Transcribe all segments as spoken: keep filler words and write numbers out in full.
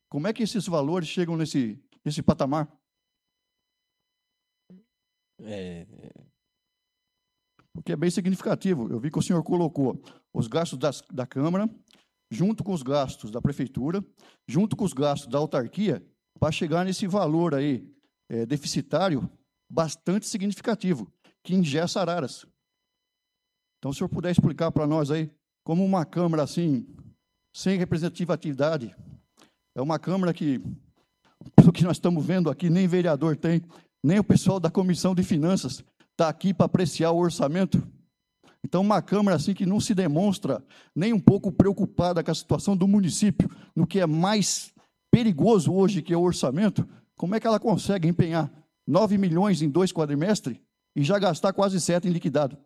Como é que esses valores chegam nesse, nesse patamar? É, Porque é bem significativo. Eu vi que o senhor colocou os gastos das, da Câmara, junto com os gastos da Prefeitura, junto com os gastos da autarquia, para chegar nesse valor aí é, deficitário bastante significativo, que ingessa Araras. Então, se o senhor puder explicar para nós aí, como uma Câmara assim, sem representatividade, é uma Câmara que, pelo que nós estamos vendo aqui, nem vereador tem, nem o pessoal da Comissão de Finanças está aqui para apreciar o orçamento. Então, uma Câmara assim que não se demonstra nem um pouco preocupada com a situação do município, no que é mais perigoso hoje, que é o orçamento, como é que ela consegue empenhar nove milhões em dois quadrimestres e já gastar quase sete em liquidado?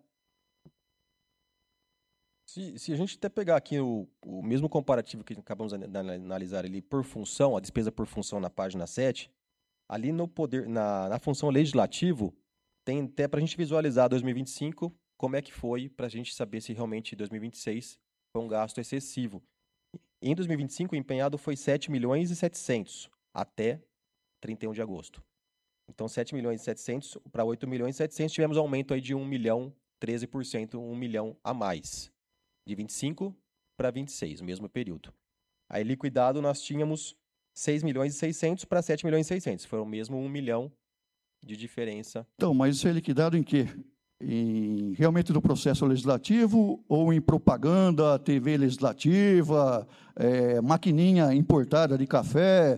se, se a gente até pegar aqui o, o mesmo comparativo que acabamos de analisar ali por função, a despesa por função na página sete, ali no poder, na, na função legislativo, tem até para a gente visualizar dois mil e vinte e cinco, como é que foi, para a gente saber se realmente dois mil e vinte e seis foi um gasto excessivo. Em dois mil e vinte e cinco, o empenhado foi sete milhões e setecentos até trinta e um de agosto. Então, sete milhões e setecentos para oito milhões e setecentos, tivemos um aumento aí de um milhão, treze por cento, um milhão a mais. De vinte e cinco para vinte e seis, o mesmo período. Aí, liquidado, nós tínhamos seis milhões e seiscentos para sete milhões e seiscentos. Foi o mesmo um milhão de diferença. Então, mas isso é liquidado em quê? Em, realmente no processo legislativo ou em propaganda, T V legislativa, é, maquininha importada de café,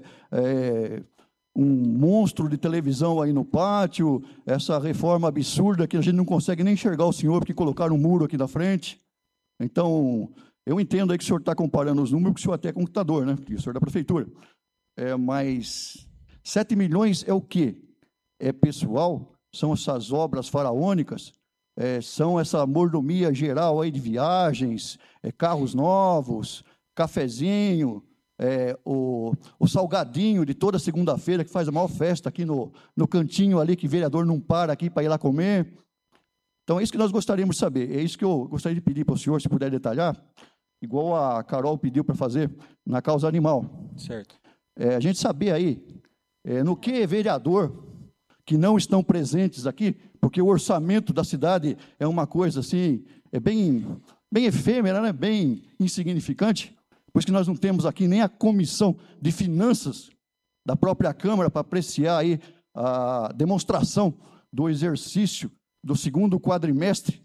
é, um monstro de televisão aí no pátio, essa reforma absurda que a gente não consegue nem enxergar o senhor porque colocaram um muro aqui na frente. Então, eu entendo aí que o senhor está comparando os números, que o senhor até é computador, né? O senhor é da prefeitura. É, mas sete milhões é o quê? É pessoal? São essas obras faraônicas? É, são essa mordomia geral aí de viagens, é, carros novos, cafezinho, é, o, o salgadinho de toda segunda-feira, que faz a maior festa aqui no, no cantinho ali, que o vereador não para aqui para ir lá comer. Então, é isso que nós gostaríamos de saber. É isso que eu gostaria de pedir para o senhor, se puder detalhar, igual a Carol pediu para fazer na causa animal. Certo. É, a gente saber aí, é, no que vereador que não estão presentes aqui, porque o orçamento da cidade é uma coisa assim, é bem, bem efêmera, né? Bem insignificante, pois que nós não temos aqui nem a comissão de finanças da própria Câmara para apreciar aí a demonstração do exercício do segundo quadrimestre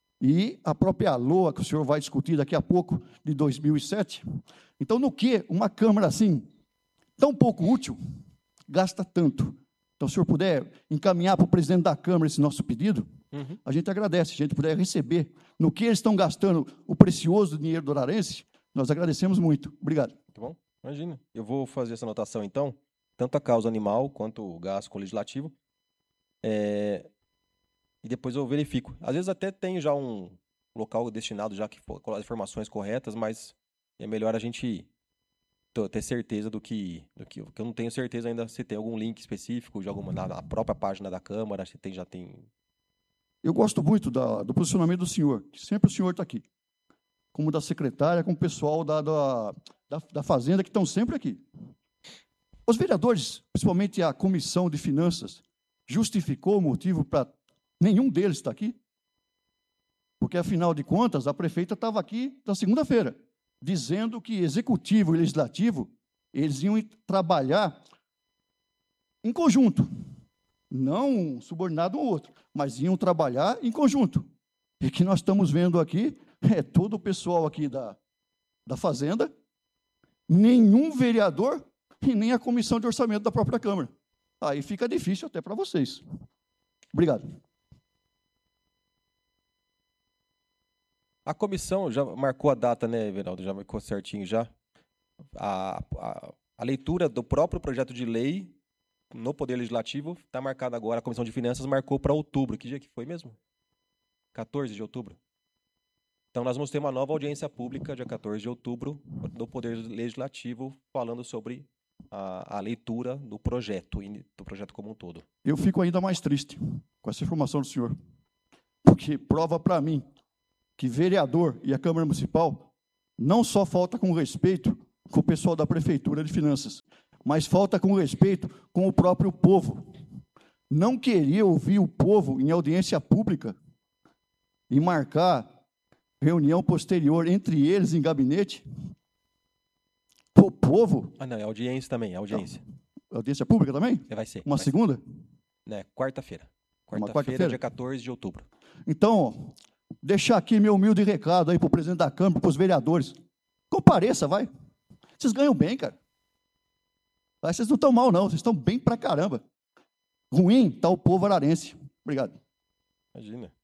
e a própria L O A, que o senhor vai discutir daqui a pouco, de dois mil e sete. Então, no que uma Câmara assim, tão pouco útil, gasta tanto? Então, se o senhor puder encaminhar para o presidente da Câmara esse nosso pedido, uhum. A gente agradece. Se a gente puder receber no que eles estão gastando o precioso dinheiro do ararense, nós agradecemos muito. Obrigado. Muito bom. Imagina. Eu vou fazer essa anotação, então, tanto a causa animal quanto o gasto com o legislativo, é... e depois eu verifico. Às vezes até tem já um local destinado, já que com as informações corretas, mas é melhor a gente ter certeza do que, do que... que eu não tenho certeza ainda se tem algum link específico de alguma, na, na própria página da Câmara, se tem, já tem... Eu gosto muito da, do posicionamento do senhor, que sempre o senhor está aqui, como da secretária, como o pessoal da, da, da, da Fazenda, que estão sempre aqui. Os vereadores, principalmente a Comissão de Finanças, justificou o motivo para nenhum deles estar aqui? Porque, afinal de contas, a prefeita estava aqui na segunda-feira, dizendo que executivo e legislativo, eles iam trabalhar em conjunto, não subordinado um ao outro, mas iam trabalhar em conjunto. E que nós estamos vendo aqui é todo o pessoal aqui da, da Fazenda, nenhum vereador e nem a Comissão de Orçamento da própria Câmara. Aí fica difícil até para vocês. Obrigado. A comissão já marcou a data, né, Everaldo? Já marcou certinho já. A, a, a leitura do próprio projeto de lei no Poder Legislativo está marcada agora. A Comissão de Finanças marcou para outubro. Que dia que foi mesmo? quatorze de outubro. Então, nós vamos ter uma nova audiência pública, dia quatorze de outubro, do Poder Legislativo, falando sobre a, a leitura do projeto, do projeto como um todo. Eu fico ainda mais triste com essa informação do senhor, porque prova para mim que vereador e a Câmara Municipal não só falta com respeito com o pessoal da Prefeitura de Finanças, mas falta com respeito com o próprio povo. Não queria ouvir o povo em audiência pública e marcar reunião posterior entre eles em gabinete. O povo... Ah, não, é audiência também, é audiência. Não. Audiência pública também? É, vai ser. Uma vai segunda? Ser. Né, quarta-feira. Quarta-feira, quarta-feira, dia quatorze de outubro. Então, deixar aqui meu humilde recado aí para o presidente da Câmara, para os vereadores. Compareça, vai. Vocês ganham bem, cara. Vocês não estão mal, não. Vocês estão bem pra caramba. Ruim está o povo ararense. Obrigado. Imagina.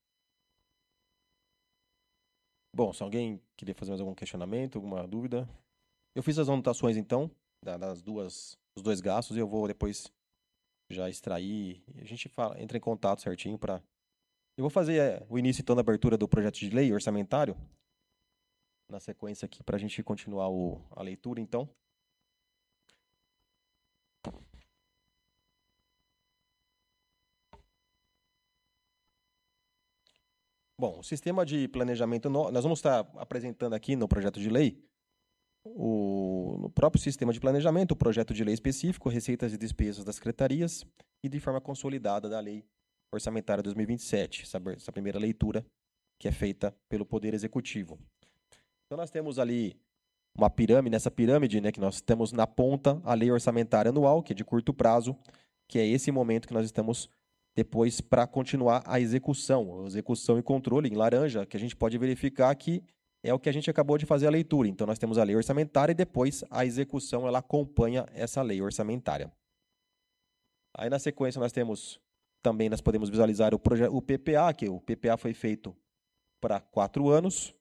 Bom, se alguém queria fazer mais algum questionamento, alguma dúvida... Eu fiz as anotações, então, das duas, dos dois gastos, e eu vou depois já extrair. A gente fala, entra em contato certinho para... Eu vou fazer é, o início, então, da abertura do projeto de lei orçamentário, na sequência aqui, para a gente continuar o, a leitura, então. Bom, o sistema de planejamento, nós vamos estar apresentando aqui no projeto de lei, O, no próprio sistema de planejamento, o projeto de lei específico, receitas e despesas das secretarias e de forma consolidada da Lei Orçamentária dois mil e vinte e sete, essa, essa primeira leitura que é feita pelo Poder Executivo. Então, nós temos ali uma pirâmide, nessa pirâmide, né, que nós temos na ponta a Lei Orçamentária Anual, que é de curto prazo, que é esse momento que nós estamos depois para continuar a execução, a execução e controle em laranja, que a gente pode verificar que é o que a gente acabou de fazer a leitura. Então, nós temos a lei orçamentária e depois a execução ela acompanha essa lei orçamentária. Aí, na sequência, nós temos também, nós podemos visualizar o, proje- o P P A, que o P P A foi feito para quatro anos.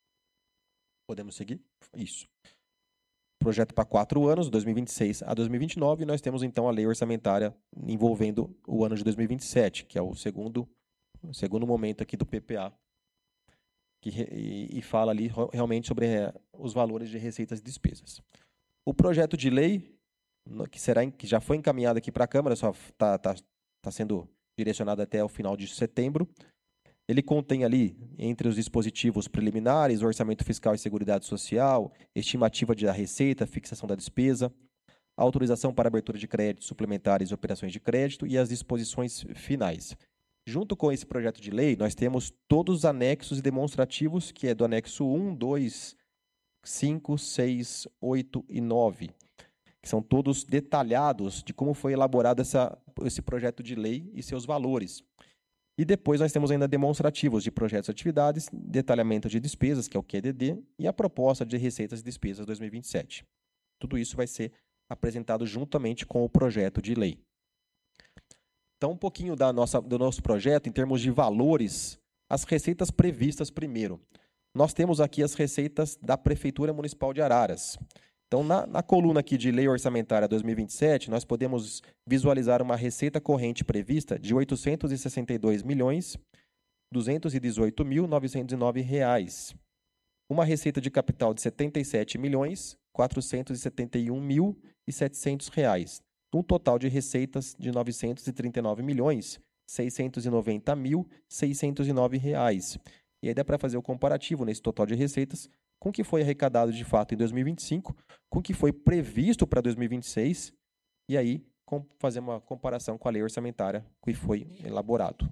Podemos seguir? Isso. Projeto para quatro anos, dois mil e vinte e seis a dois mil e vinte e nove, e nós temos, então, a lei orçamentária envolvendo o ano de dois mil e vinte e sete, que é o segundo, o segundo momento aqui do P P A. Que, e, e fala ali realmente sobre é, os valores de receitas e despesas. O projeto de lei, que, será, que já foi encaminhado aqui para a Câmara, só está tá, tá sendo direcionado até o final de setembro, ele contém ali, entre os dispositivos preliminares, orçamento fiscal e seguridade social, estimativa da receita, fixação da despesa, autorização para abertura de créditos suplementares e operações de crédito e as disposições finais. Junto com esse projeto de lei, nós temos todos os anexos e demonstrativos, que é do anexo um, dois, cinco, seis, oito e nove, que são todos detalhados de como foi elaborado essa, esse projeto de lei e seus valores. E depois nós temos ainda demonstrativos de projetos e atividades, detalhamento de despesas, que é o Q D D, e a proposta de receitas e despesas dois mil e vinte e sete. Tudo isso vai ser apresentado juntamente com o projeto de lei. Então, um pouquinho da nossa, do nosso projeto, em termos de valores, as receitas previstas primeiro. Nós temos aqui as receitas da Prefeitura Municipal de Araras. Então, na, na coluna aqui de Lei Orçamentária dois mil e vinte e sete, nós podemos visualizar uma receita corrente prevista de oitocentos e sessenta e dois milhões, duzentos e dezoito mil, novecentos e nove reais. Uma receita de capital de setenta e sete milhões, quatrocentos e setenta e um mil e setecentos reais. Um total de receitas de novecentos e trinta e nove milhões, seiscentos e noventa mil, seiscentos e nove reais. E aí dá para fazer o comparativo nesse total de receitas com o que foi arrecadado de fato em dois mil e vinte e cinco, com o que foi previsto para dois mil e vinte e seis, e aí fazer uma comparação com a lei orçamentária que foi elaborado.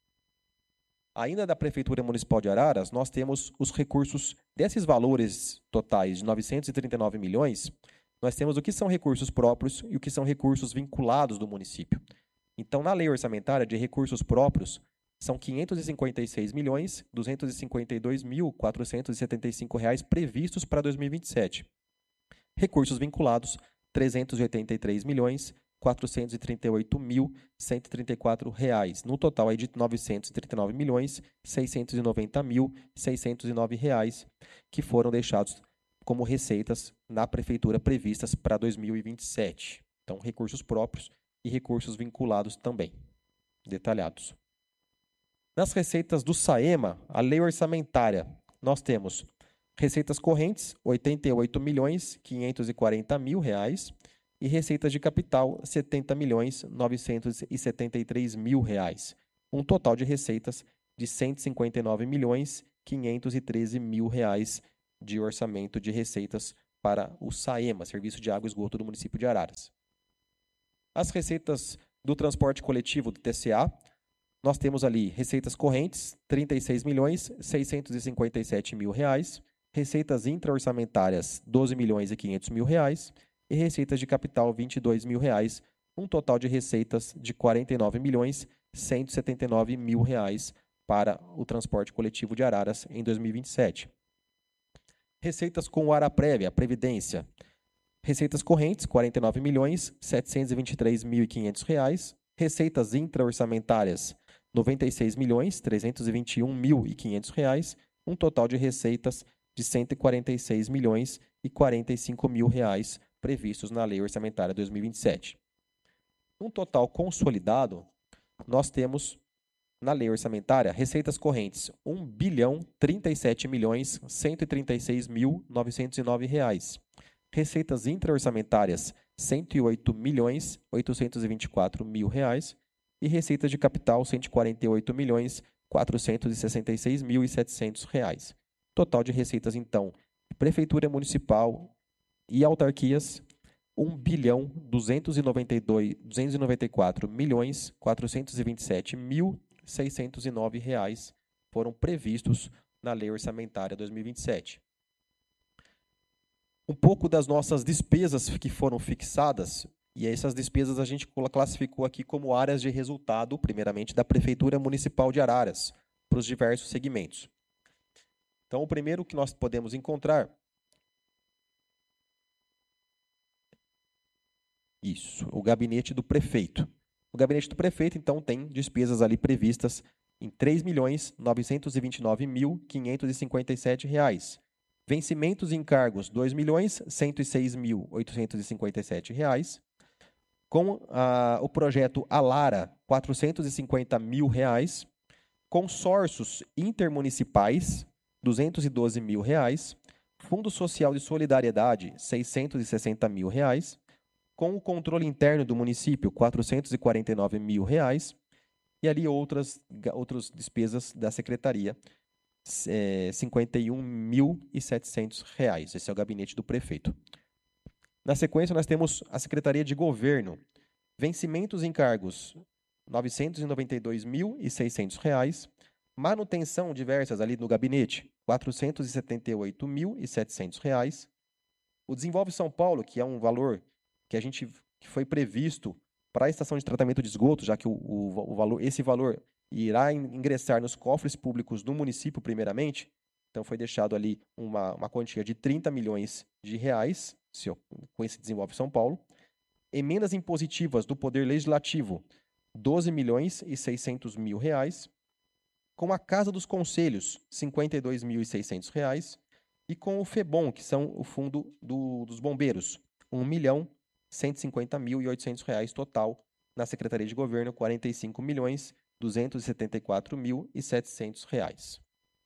Ainda da Prefeitura Municipal de Araras, nós temos os recursos desses valores totais de novecentos e trinta e nove milhões, nós temos o que são recursos próprios e o que são recursos vinculados do município. Então, na lei orçamentária de recursos próprios, são quinhentos e cinquenta e seis milhões, duzentos e cinquenta e dois mil, quatrocentos e setenta e cinco reais previstos para dois mil e vinte e sete. Recursos vinculados, trezentos e oitenta e três milhões, quatrocentos e trinta e oito mil, cento e trinta e quatro reais. No total aí de novecentos e trinta e nove milhões, seiscentos e noventa mil, seiscentos e nove reais, que foram deixados como receitas na prefeitura previstas para dois mil e vinte e sete. Então, recursos próprios e recursos vinculados também, detalhados. Nas receitas do SAEMA, a lei orçamentária, nós temos receitas correntes, oitenta e oito milhões, quinhentos e quarenta mil reais, e receitas de capital, setenta milhões, novecentos e setenta e três mil reais. Um total de receitas de cento e cinquenta e nove milhões, quinhentos e treze mil reais de orçamento de receitas para o SAEMA, Serviço de Água e Esgoto do município de Araras. As receitas do transporte coletivo do T C A, nós temos ali receitas correntes, trinta e seis milhões seiscentos e cinquenta e sete mil reais, receitas intra-orçamentárias, doze milhões e quinhentos mil reais, e receitas de capital, vinte e dois mil reais, um total de receitas de quarenta e nove milhões cento e setenta e nove mil reais para o transporte coletivo de Araras em dois mil e vinte e sete. Receitas com o Araprévia, a Previdência. Receitas correntes, quarenta e nove milhões setecentos e vinte e três mil e quinhentos reais. Receitas intra-orçamentárias, noventa e seis milhões trezentos e vinte e um mil e quinhentos reais. Um total de receitas de cento e quarenta e seis milhões e quarenta e cinco mil reais previstos na Lei Orçamentária dois mil e vinte e sete. Um total consolidado, nós temos na Lei Orçamentária receitas correntes um bilhão trinta e sete milhões cento e trinta e seis mil novecentos e nove reais. Receitas intra-orçamentárias cento e oito milhões oitocentos e vinte e quatro mil reais e receitas de capital cento e quarenta e oito milhões quatrocentos e sessenta e seis mil e setecentos reais. Total de receitas então, prefeitura municipal e autarquias um bilhão duzentos e noventa e dois, duzentos e noventa e quatro milhões quatrocentos e vinte e sete mil seiscentos e nove reais foram previstos na Lei Orçamentária dois mil e vinte e sete. Um pouco das nossas despesas que foram fixadas, e essas despesas a gente classificou aqui como áreas de resultado, primeiramente, da Prefeitura Municipal de Araras, para os diversos segmentos. Então, o primeiro que nós podemos encontrar, isso, o gabinete do prefeito. O gabinete do prefeito, então, tem despesas ali previstas em três milhões novecentos e vinte e nove mil quinhentos e cinquenta e sete reais. Vencimentos e encargos, dois milhões cento e seis mil oitocentos e cinquenta e sete reais. Com ah, o projeto Alara, quatrocentos e cinquenta mil reais. Consórcios intermunicipais, duzentos e doze mil reais. Fundo Social de Solidariedade, seiscentos e sessenta mil reais. Com o controle interno do município, quatrocentos e quarenta e nove mil reais. E ali outras, outras despesas da secretaria, É, cinquenta e um mil e setecentos reais. Esse é o gabinete do prefeito. Na sequência, nós temos a Secretaria de Governo. Vencimentos e encargos, novecentos e noventa e dois mil e seiscentos reais. Manutenção diversas ali no gabinete, quatrocentos e setenta e oito mil e setecentos reais. O Desenvolve São Paulo, que é um valor que a gente que foi previsto para a estação de tratamento de esgoto, já que o, o, o valor, esse valor irá ingressar nos cofres públicos do município primeiramente, então foi deixado ali uma, uma quantia de trinta milhões de reais, se eu, com esse Desenvolve São Paulo. Emendas impositivas do Poder Legislativo, doze milhões e seiscentos mil reais. Com a Casa dos Conselhos, cinquenta e dois mil e seiscentos reais. E com o FEBOM, que são o Fundo do, dos Bombeiros, um milhão cento e cinquenta mil e oitocentos reais total. Na Secretaria de Governo, quarenta e cinco milhões duzentos e setenta e quatro mil e setecentos reais.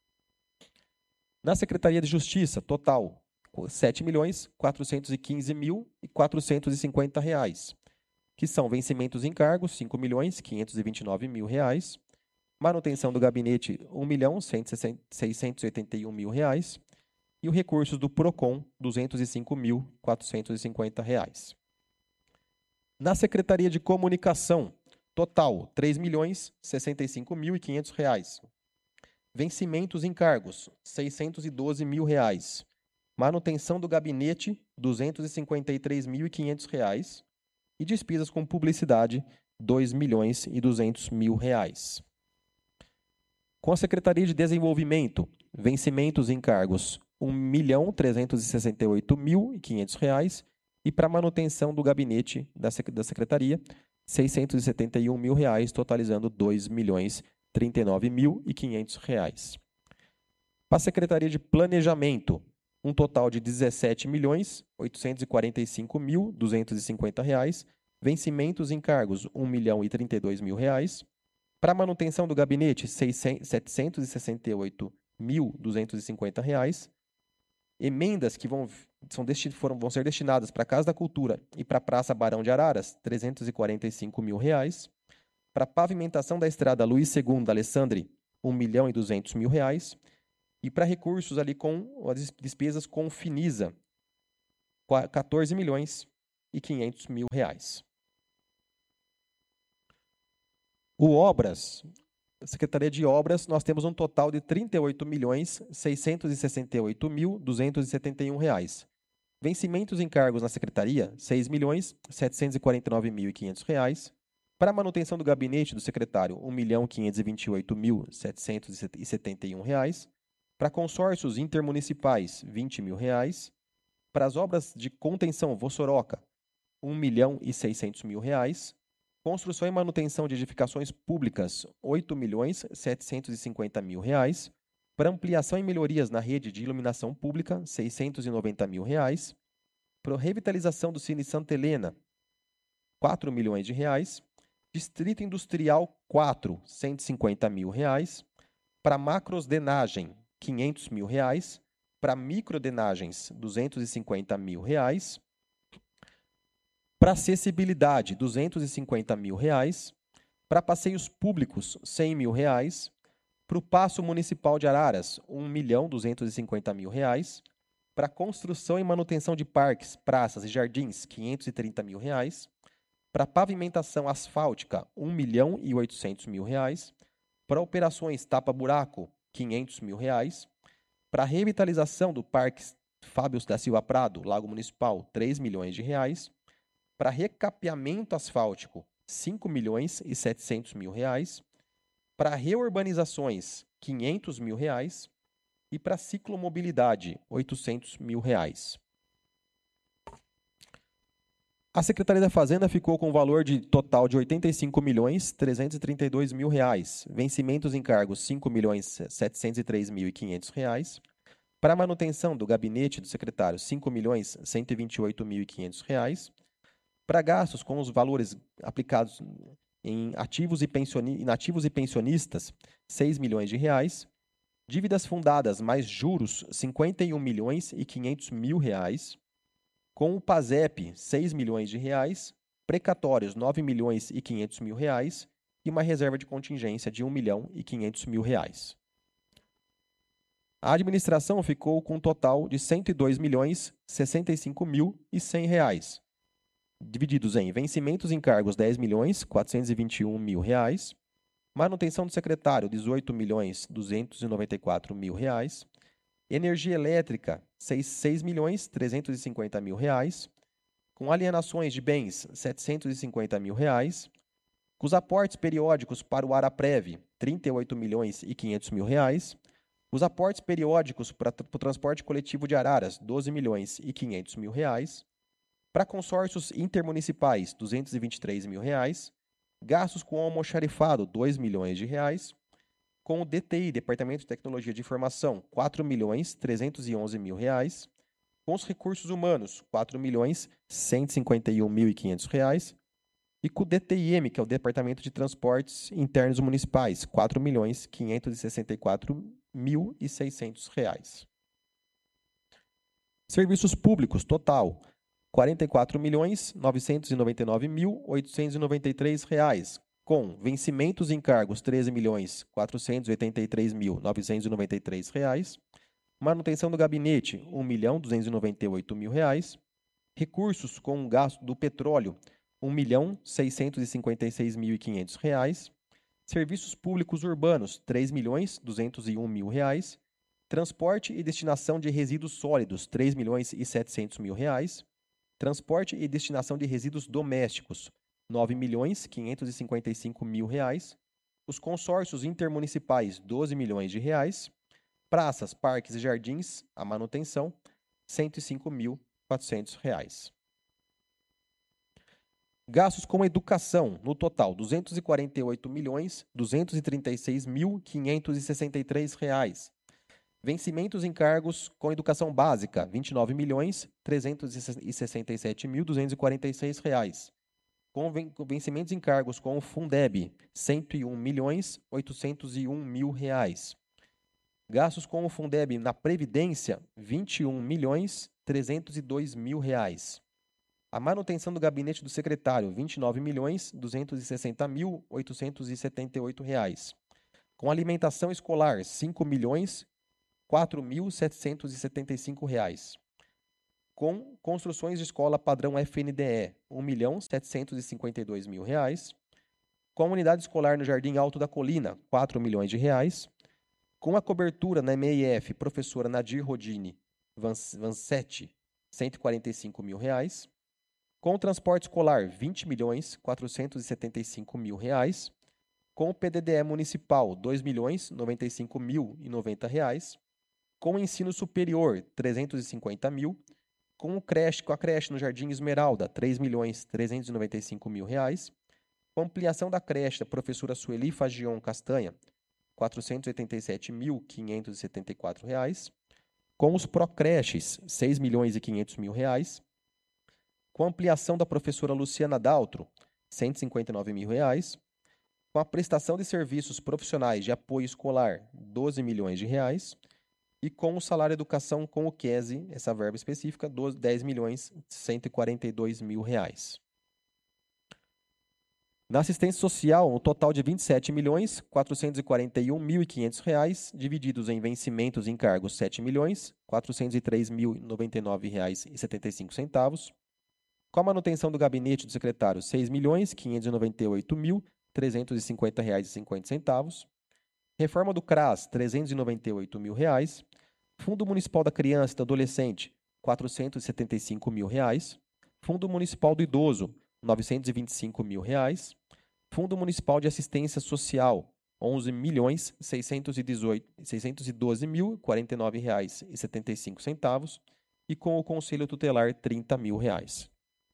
Na Secretaria de Justiça, total, sete milhões quatrocentos e quinze mil e quatrocentos e cinquenta reais, que são vencimentos em encargos, cinco milhões quinhentos e vinte e nove mil reais, manutenção do gabinete, um milhão seiscentos e oitenta e um mil reais, e os recursos do PROCON, duzentos e cinco mil quatrocentos e cinquenta reais. Na Secretaria de Comunicação, total, três milhões sessenta e cinco mil e quinhentos reais. Vencimentos em encargos, seiscentos e doze mil reais. Manutenção do gabinete, duzentos e cinquenta e três mil e quinhentos reais. E despesas com publicidade, dois milhões e duzentos mil reais. Com a Secretaria de Desenvolvimento, vencimentos em encargos, um milhão trezentos e sessenta e oito mil e quinhentos reais. E para manutenção do gabinete da Secretaria, seiscentos e setenta e um mil reais, totalizando dois milhões trinta e nove mil e quinhentos reais. Para a Secretaria de Planejamento, um total de dezessete milhões oitocentos e quarenta e cinco mil duzentos e cinquenta reais, vencimentos e encargos um milhão e trinta e dois mil reais. Para a manutenção do gabinete, setecentos e sessenta e oito mil duzentos e cinquenta reais. Emendas que vão, são desti- foram, vão ser destinadas para a Casa da Cultura e para a Praça Barão de Araras, trezentos e quarenta e cinco mil reais. Para a pavimentação da estrada Luiz segundo da Alessandri, um milhão e duzentos mil reais. E para recursos ali com as despesas com Finisa, quatorze milhões e quinhentos mil reais. O Obras, Secretaria de Obras, nós temos um total de trinta e oito milhões, seiscentos e sessenta e oito mil, duzentos e setenta e um reais. Vencimentos em cargos na Secretaria, seis milhões, setecentos e quarenta e nove mil e quinhentos reais. Para a manutenção do gabinete do secretário, um milhão, quinhentos e vinte e oito mil, setecentos e setenta e um reais. Para consórcios intermunicipais, vinte mil reais. Para as obras de contenção Vossoroca, um milhão e seiscentos mil reais. Construção e manutenção de edificações públicas, oito milhões, setecentos e cinquenta mil reais. Para ampliação e melhorias na rede de iluminação pública, seiscentos e noventa mil reais. Para revitalização do Cine Santa Helena, quatro milhões de reais. Distrito Industrial quatro, cento e cinquenta mil reais. Para macrodenagem, quinhentos mil reais. Para microdenagens, duzentos e cinquenta mil reais. Para acessibilidade, duzentos e cinquenta mil reais. Para passeios públicos, cem mil reais. Para o Paço Municipal de Araras, um milhão duzentos e cinquenta mil reais. Para construção e manutenção de parques, praças e jardins, quinhentos e trinta mil reais. Para pavimentação asfáltica, um milhão e oitocentos mil reais. Para operações tapa-buraco, quinhentos mil reais. Para revitalização do Parque Fábio da Silva Prado, Lago Municipal, três milhões de reais. Para recapeamento asfáltico, cinco milhões e setecentos mil reais. Para reurbanizações, quinhentos mil reais. E para ciclomobilidade, oitocentos mil reais. A Secretaria da Fazenda ficou com um valor de total de oitenta e cinco milhões, trezentos e trinta e dois mil reais. Vencimentos em cargos, cinco milhões, setecentos e três mil e quinhentos reais. Para a manutenção do gabinete do secretário, cinco milhões, cento e vinte e oito mil e quinhentos reais. Para gastos com os valores aplicados em ativos e, pensioni- inativos e pensionistas, seis milhões de reais. Dívidas fundadas mais juros, cinquenta e um milhões e quinhentos mil reais. Com o PASEP, seis milhões de reais. Precatórios, nove milhões e quinhentos mil reais. E uma reserva de contingência de um milhão e quinhentos mil reais. A administração ficou com um total de cento e dois milhões, sessenta e cinco mil e cem reais. Divididos em vencimentos em cargos, dez milhões, quatrocentos e vinte e um mil reais. Manutenção do secretário, dezoito milhões, duzentos e noventa e quatro mil reais. Energia elétrica, seis milhões, trezentos e cinquenta mil reais. Com alienações de bens, setecentos e cinquenta mil reais. Com os aportes periódicos para o Araprev, trinta e oito milhões e quinhentos mil reais. Os aportes periódicos para o transporte coletivo de Araras, doze milhões e quinhentos mil reais. Para consórcios intermunicipais, duzentos e vinte e três mil reais. Gastos com almoxarifado, dois milhões de reais. Com o D T I, Departamento de Tecnologia de Informação, quatro milhões, trezentos e onze mil reais. Com os recursos humanos, quatro milhões, cento e cinquenta e um mil e quinhentos reais. E com o D T I M, que é o Departamento de Transportes Internos Municipais, quatro milhões, quinhentos e sessenta e quatro mil e seiscentos reais. Serviços públicos, total, quarenta e quatro milhões, novecentos e noventa e nove mil, oitocentos e noventa e três reais, com vencimentos em cargos, treze milhões, quatrocentos e oitenta e três mil, novecentos e noventa e três reais, manutenção do gabinete, um milhão, duzentos e noventa e oito mil reais, recursos com gasto do petróleo, um milhão, seiscentos e cinquenta e seis mil e quinhentos reais, serviços públicos urbanos, três milhões, duzentos e um mil reais, transporte e destinação de resíduos sólidos, três milhões e setecentos mil reais, transporte e destinação de resíduos domésticos, nove milhões, quinhentos e cinquenta e cinco mil reais, os consórcios intermunicipais, doze milhões de reais, praças, parques e jardins, a manutenção, cento e cinco mil e quatrocentos reais. Gastos com educação, no total, duzentos e quarenta e oito milhões, duzentos e trinta e seis mil, quinhentos e sessenta e três reais. Vencimentos em cargos com educação básica, vinte e nove milhões, trezentos e sessenta e sete mil, duzentos e quarenta e seis reais. Com vencimentos em cargos com o Fundeb, cento e um milhões, oitocentos e um mil reais. Gastos com o Fundeb na Previdência, vinte e um milhões, trezentos e dois mil reais. A manutenção do gabinete do secretário, vinte e nove milhões, duzentos e sessenta mil, oitocentos e setenta e oito reais. Com alimentação escolar, cinco milhões, quatro mil, setecentos e setenta e cinco reais. Com construções de escola padrão F N D E, um milhão, setecentos e cinquenta e dois mil reais. Com a unidade escolar no Jardim Alto da Colina, quatro milhões de reais. Com a cobertura na M I F, professora Nadir Rodini Vansetti, cento e quarenta e cinco mil reais. Com o transporte escolar, vinte milhões quatrocentos e setenta e cinco mil reais. Com o P D D E municipal, dois milhões noventa e cinco mil e noventa reais. Com o ensino superior, trezentos e cinquenta mil. Com o creche, com a creche no Jardim Esmeralda, três milhões trezentos e noventa e cinco mil reais. Com a ampliação da creche da professora Sueli Fagion Castanha, quatrocentos e oitenta e sete mil quinhentos e setenta e quatro reais. Com os Procreches, seis milhões e quinhentos mil reais. Com a ampliação da professora Luciana Daltro, cento e cinquenta e nove mil reais. Com a prestação de serviços profissionais de apoio escolar, doze milhões de reais. E com o salário educação com o QESE, essa verba específica, dez milhões cento e quarenta e dois mil reais. Na assistência social, um total de vinte e sete milhões quatrocentos e quarenta e um mil e quinhentos reais, divididos em vencimentos e encargos, sete milhões quatrocentos e três mil e noventa e nove reais e setenta e cinco centavos. Com a manutenção do gabinete do secretário, seis milhões quinhentos e noventa e oito mil trezentos e cinquenta reais e cinquenta centavos. Reforma do CRAS, trezentos e noventa e oito mil reais. Fundo Municipal da Criança e do Adolescente, quatrocentos e setenta e cinco mil reais. Fundo Municipal do Idoso, novecentos e vinte e cinco mil reais. Fundo Municipal de Assistência Social, onze milhões seiscentos e doze mil quarenta e nove reais e setenta e cinco centavos. E com o Conselho Tutelar, trinta mil reais.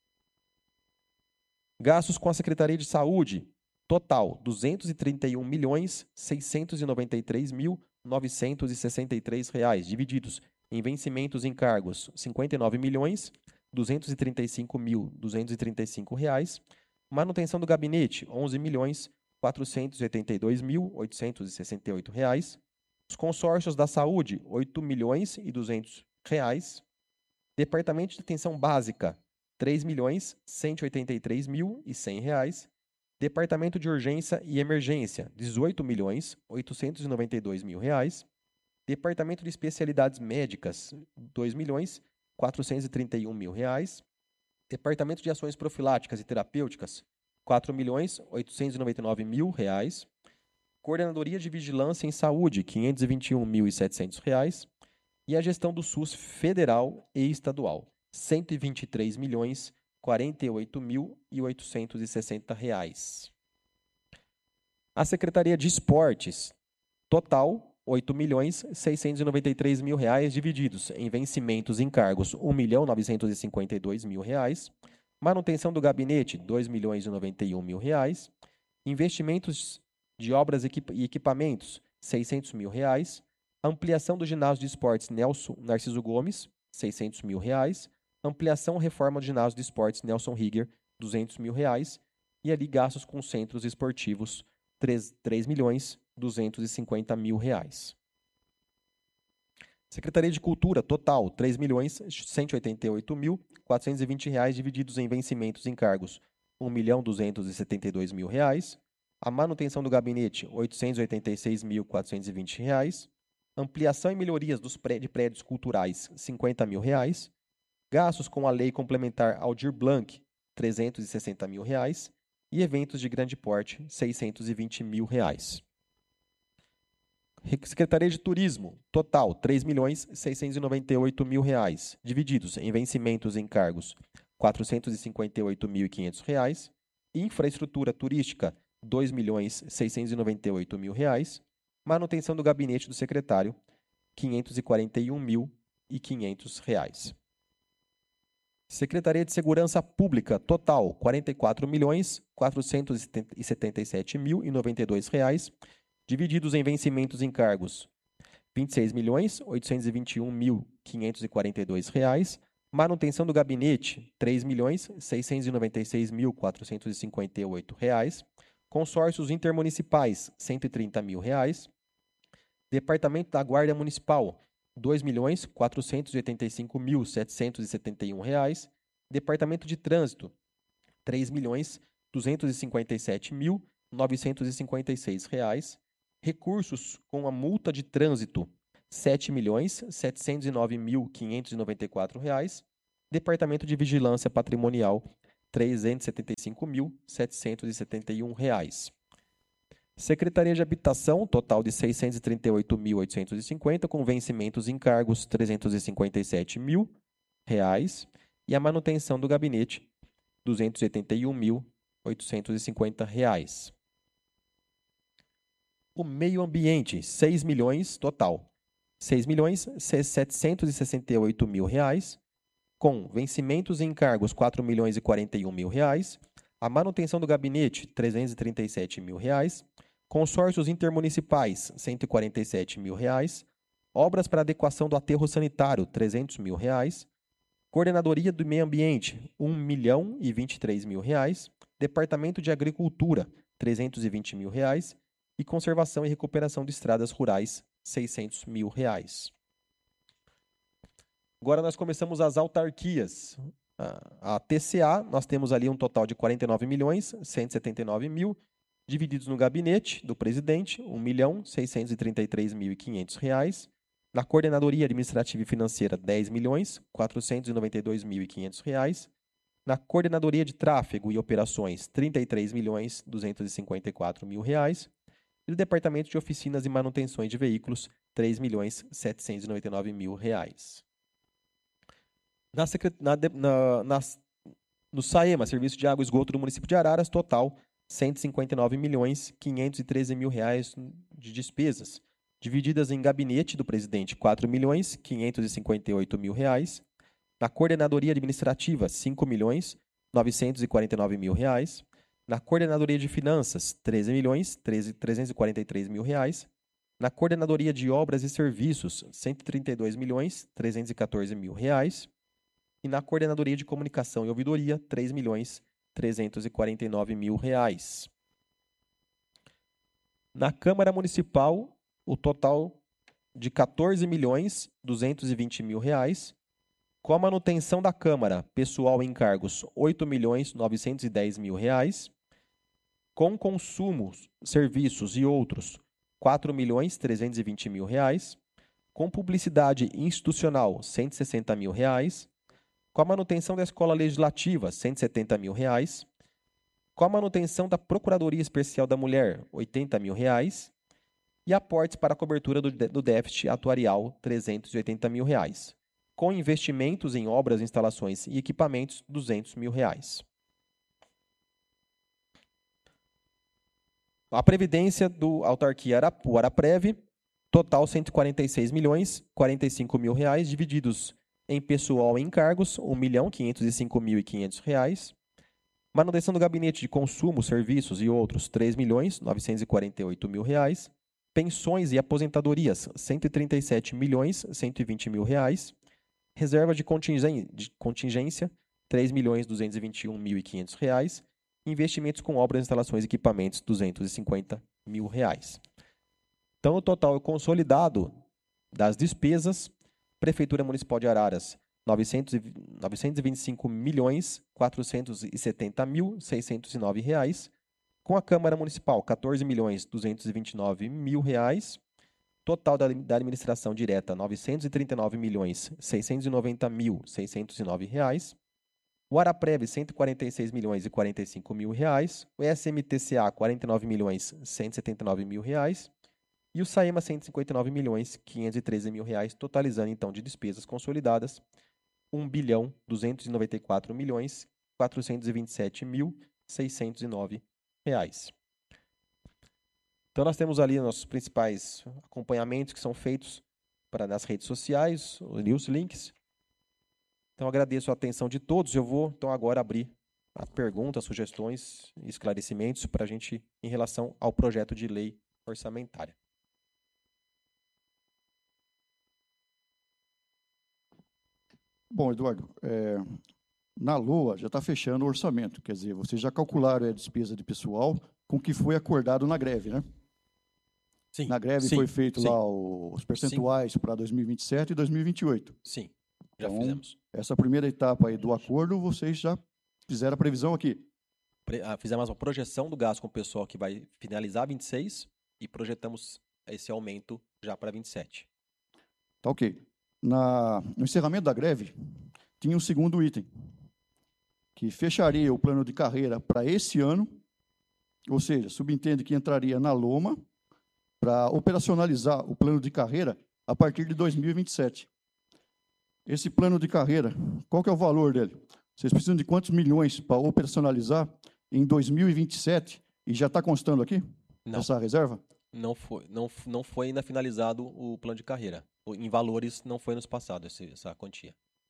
Gastos com a Secretaria de Saúde, total, duzentos e trinta e um milhões seiscentos e noventa e três mil novecentos e sessenta e três reais, divididos em vencimentos e encargos, cinquenta e nove milhões duzentos e trinta e cinco mil duzentos e trinta e cinco reais. Manutenção do gabinete, onze milhões quatrocentos e oitenta e dois mil oitocentos e sessenta e oito reais. Os consórcios da saúde, oito milhões e duzentos reais. Departamento de atenção básica, três milhões cento e oitenta e três mil e cem reais. Departamento de urgência e emergência, dezoito milhões oitocentos e noventa e dois mil reais. Departamento de especialidades médicas, dois milhões quatrocentos e trinta e um mil reais. Departamento de ações profiláticas e terapêuticas, quatro milhões oitocentos e noventa e nove mil reais. Coordenadoria de vigilância em saúde, quinhentos e vinte e um mil e setecentos reais. E a gestão do SUS federal e estadual, cento e vinte e três milhões quarenta e oito mil e oitocentos e sessenta reais. A Secretaria de Esportes, total, oito milhões seiscentos e noventa e três mil reais, divididos em vencimentos e encargos, um milhão novecentos e cinquenta e dois mil reais. Manutenção do gabinete, dois milhões e noventa e um mil reais. Investimentos de obras e equipamentos, seiscentos mil reais. Ampliação do ginásio de esportes Nelson Narciso Gomes, seiscentos mil reais. Ampliação e reforma do ginásio de esportes Nelson Rieger, duzentos mil reais. E ali gastos com centros esportivos, três milhões duzentos e cinquenta mil reais. Secretaria de Cultura, total, três milhões cento e oitenta e oito mil quatrocentos e vinte reais, divididos em vencimentos e encargos, um milhão duzentos e setenta e dois mil reais. A manutenção do gabinete, oitocentos e oitenta e seis mil quatrocentos e vinte reais. Ampliação e melhorias dos pré de prédios culturais, cinquenta mil reais. Gastos com a lei complementar Aldir Blanc, trezentos e sessenta mil reais. E eventos de grande porte, seiscentos e vinte mil reais. Secretaria de Turismo, total, três milhões seiscentos e noventa e oito mil reais, divididos em vencimentos e encargos, quatrocentos e cinquenta e oito mil e quinhentos reais. Infraestrutura turística, dois milhões seiscentos e noventa e oito mil reais. Manutenção do gabinete do secretário, quinhentos e quarenta e um mil e quinhentos reais. Secretaria de Segurança Pública, total, quarenta e quatro milhões quatrocentos e setenta e sete mil e noventa e dois reais, divididos em vencimentos e encargos, vinte e seis milhões oitocentos e vinte e um mil quinhentos e quarenta e dois reais. Manutenção do gabinete, três milhões seiscentos e noventa e seis mil quatrocentos e cinquenta e oito reais. Consórcios intermunicipais, cento e trinta mil reais. Departamento da Guarda Municipal, dois milhões quatrocentos e oitenta e cinco mil setecentos e setenta e um reais. Departamento de Trânsito, três milhões duzentos e cinquenta e sete mil novecentos e cinquenta e seis reais. Recursos com a multa de trânsito, sete milhões setecentos e nove mil quinhentos e noventa e quatro reais. Departamento de Vigilância Patrimonial, trezentos e setenta e cinco mil, setecentos e setenta e um reais. Secretaria de Habitação, total de seiscentos e trinta e oito mil, oitocentos e cinquenta, com vencimentos em cargos trezentos e cinquenta e sete mil reais. E a manutenção do gabinete, duzentos e oitenta e um mil, oitocentos e cinquenta reais. O meio ambiente, seis milhões total. seis milhões, setecentos e sessenta e oito mil reais, com vencimentos em encargos quatro milhões e quarenta e um mil reais, a manutenção do gabinete trezentos e trinta e sete mil reais, consórcios intermunicipais cento e quarenta e sete mil reais, obras para adequação do aterro sanitário trezentos mil reais, coordenadoria do meio ambiente um milhão e vinte e três mil reais, departamento de agricultura trezentos e vinte mil reais e conservação e recuperação de estradas rurais seiscentos mil reais. Agora nós começamos as autarquias. A, a T C A, nós temos ali um total de quarenta e nove milhões, cento e setenta e nove mil, divididos no gabinete do presidente, um milhão, seiscentos e trinta e três mil e quinhentos reais. Na coordenadoria administrativa e financeira, dez milhões, quatrocentos e noventa e dois mil e quinhentos reais. Na coordenadoria de tráfego e operações, trinta e três milhões, duzentos e cinquenta e quatro mil reais. E no departamento de oficinas e manutenções de veículos, três milhões, setecentos e noventa e nove mil reais. Na, na, na, na, no SAEMA, Serviço de Água e Esgoto do município de Araras, total cento e cinquenta e nove milhões, quinhentos e treze mil reais de despesas, divididas em gabinete do presidente, quatro milhões, quinhentos e cinquenta e oito mil reais, na coordenadoria administrativa, cinco milhões, novecentos e quarenta e nove mil reais, na coordenadoria de finanças, treze milhões, trezentos e quarenta e três mil reais, na coordenadoria de obras e serviços, cento e trinta e dois milhões, trezentos e quatorze mil reais, e na coordenadoria de comunicação e ouvidoria, três milhões, trezentos e quarenta e nove mil reais. Na Câmara Municipal, o total de quatorze milhões, duzentos e vinte mil reais, com a manutenção da Câmara, pessoal em cargos, oito milhões, novecentos e dez mil reais, com consumos, serviços e outros, quatro milhões, trezentos e vinte mil reais, com publicidade institucional, cento e sessenta mil reais, com a manutenção da Escola Legislativa, cento e setenta mil reais, com a manutenção da Procuradoria Especial da Mulher, oitenta mil reais, e aportes para a cobertura do, do déficit atuarial, trezentos e oitenta mil reais, com investimentos em obras, instalações e equipamentos, duzentos mil reais. A Previdência do Autarquia o Araprev, total cento e quarenta e seis milhões, quarenta e cinco mil reais, divididos em pessoal e encargos, um milhão, quinhentos e cinco mil e quinhentos reais. Manutenção do gabinete de consumo, serviços e outros, três milhões, novecentos e quarenta e oito mil reais. Pensões e aposentadorias, cento e trinta e sete milhões, cento e vinte mil reais. Reserva de contingência, três milhões, duzentos e vinte e um mil e quinhentos reais. Investimentos com obras, instalações e equipamentos, duzentos e cinquenta mil reais. Então, o total consolidado das despesas, Prefeitura Municipal de Araras, novecentos e vinte e cinco milhões, quatrocentos e setenta mil, seiscentos e nove reais. Com a Câmara Municipal, quatorze milhões, duzentos e vinte e nove mil reais. Total da, da administração direta, novecentos e trinta e nove milhões, seiscentos e noventa mil, seiscentos e nove reais. O Araprev, cento e quarenta e seis milhões e quarenta e cinco mil reais. O S M T C A, quarenta e nove milhões, cento e setenta e nove mil reais. E o SAEMA, cento e cinquenta e nove milhões, quinhentos e treze mil reais, totalizando, então, de despesas consolidadas, um bilhão, duzentos e noventa e quatro milhões, quatrocentos e vinte e sete mil, seiscentos e nove reais. Então, nós temos ali nossos principais acompanhamentos que são feitos para, nas redes sociais, os links. Então, agradeço a atenção de todos. Eu vou, então, agora abrir as perguntas, sugestões e esclarecimentos para a gente, em relação ao projeto de lei orçamentária. Bom, Eduardo, é, na L O A já está fechando o orçamento, quer dizer, vocês já calcularam a despesa de pessoal com o que foi acordado na greve, né? Sim. Na greve sim, foi feito sim. lá os percentuais para dois mil e vinte e sete e dois mil e vinte e oito. Sim, já então, fizemos. Essa primeira etapa aí do acordo, vocês já fizeram a previsão aqui? Pre ah, fizemos uma projeção do gasto com o pessoal que vai finalizar vinte e seis e projetamos esse aumento já para vinte e sete. Tá ok. Na, no encerramento da greve, tinha um segundo item, que fecharia o plano de carreira para esse ano, ou seja, subentende que entraria na loma para operacionalizar o plano de carreira a partir de dois mil e vinte e sete. Esse plano de carreira, qual que é o valor dele? Vocês precisam de quantos milhões para operacionalizar em dois mil e vinte e sete? E já está constando aqui? Não. Essa reserva? Não foi, não, não foi ainda finalizado o plano de carreira. Em valores, não foi nos passados esse, essa quantia.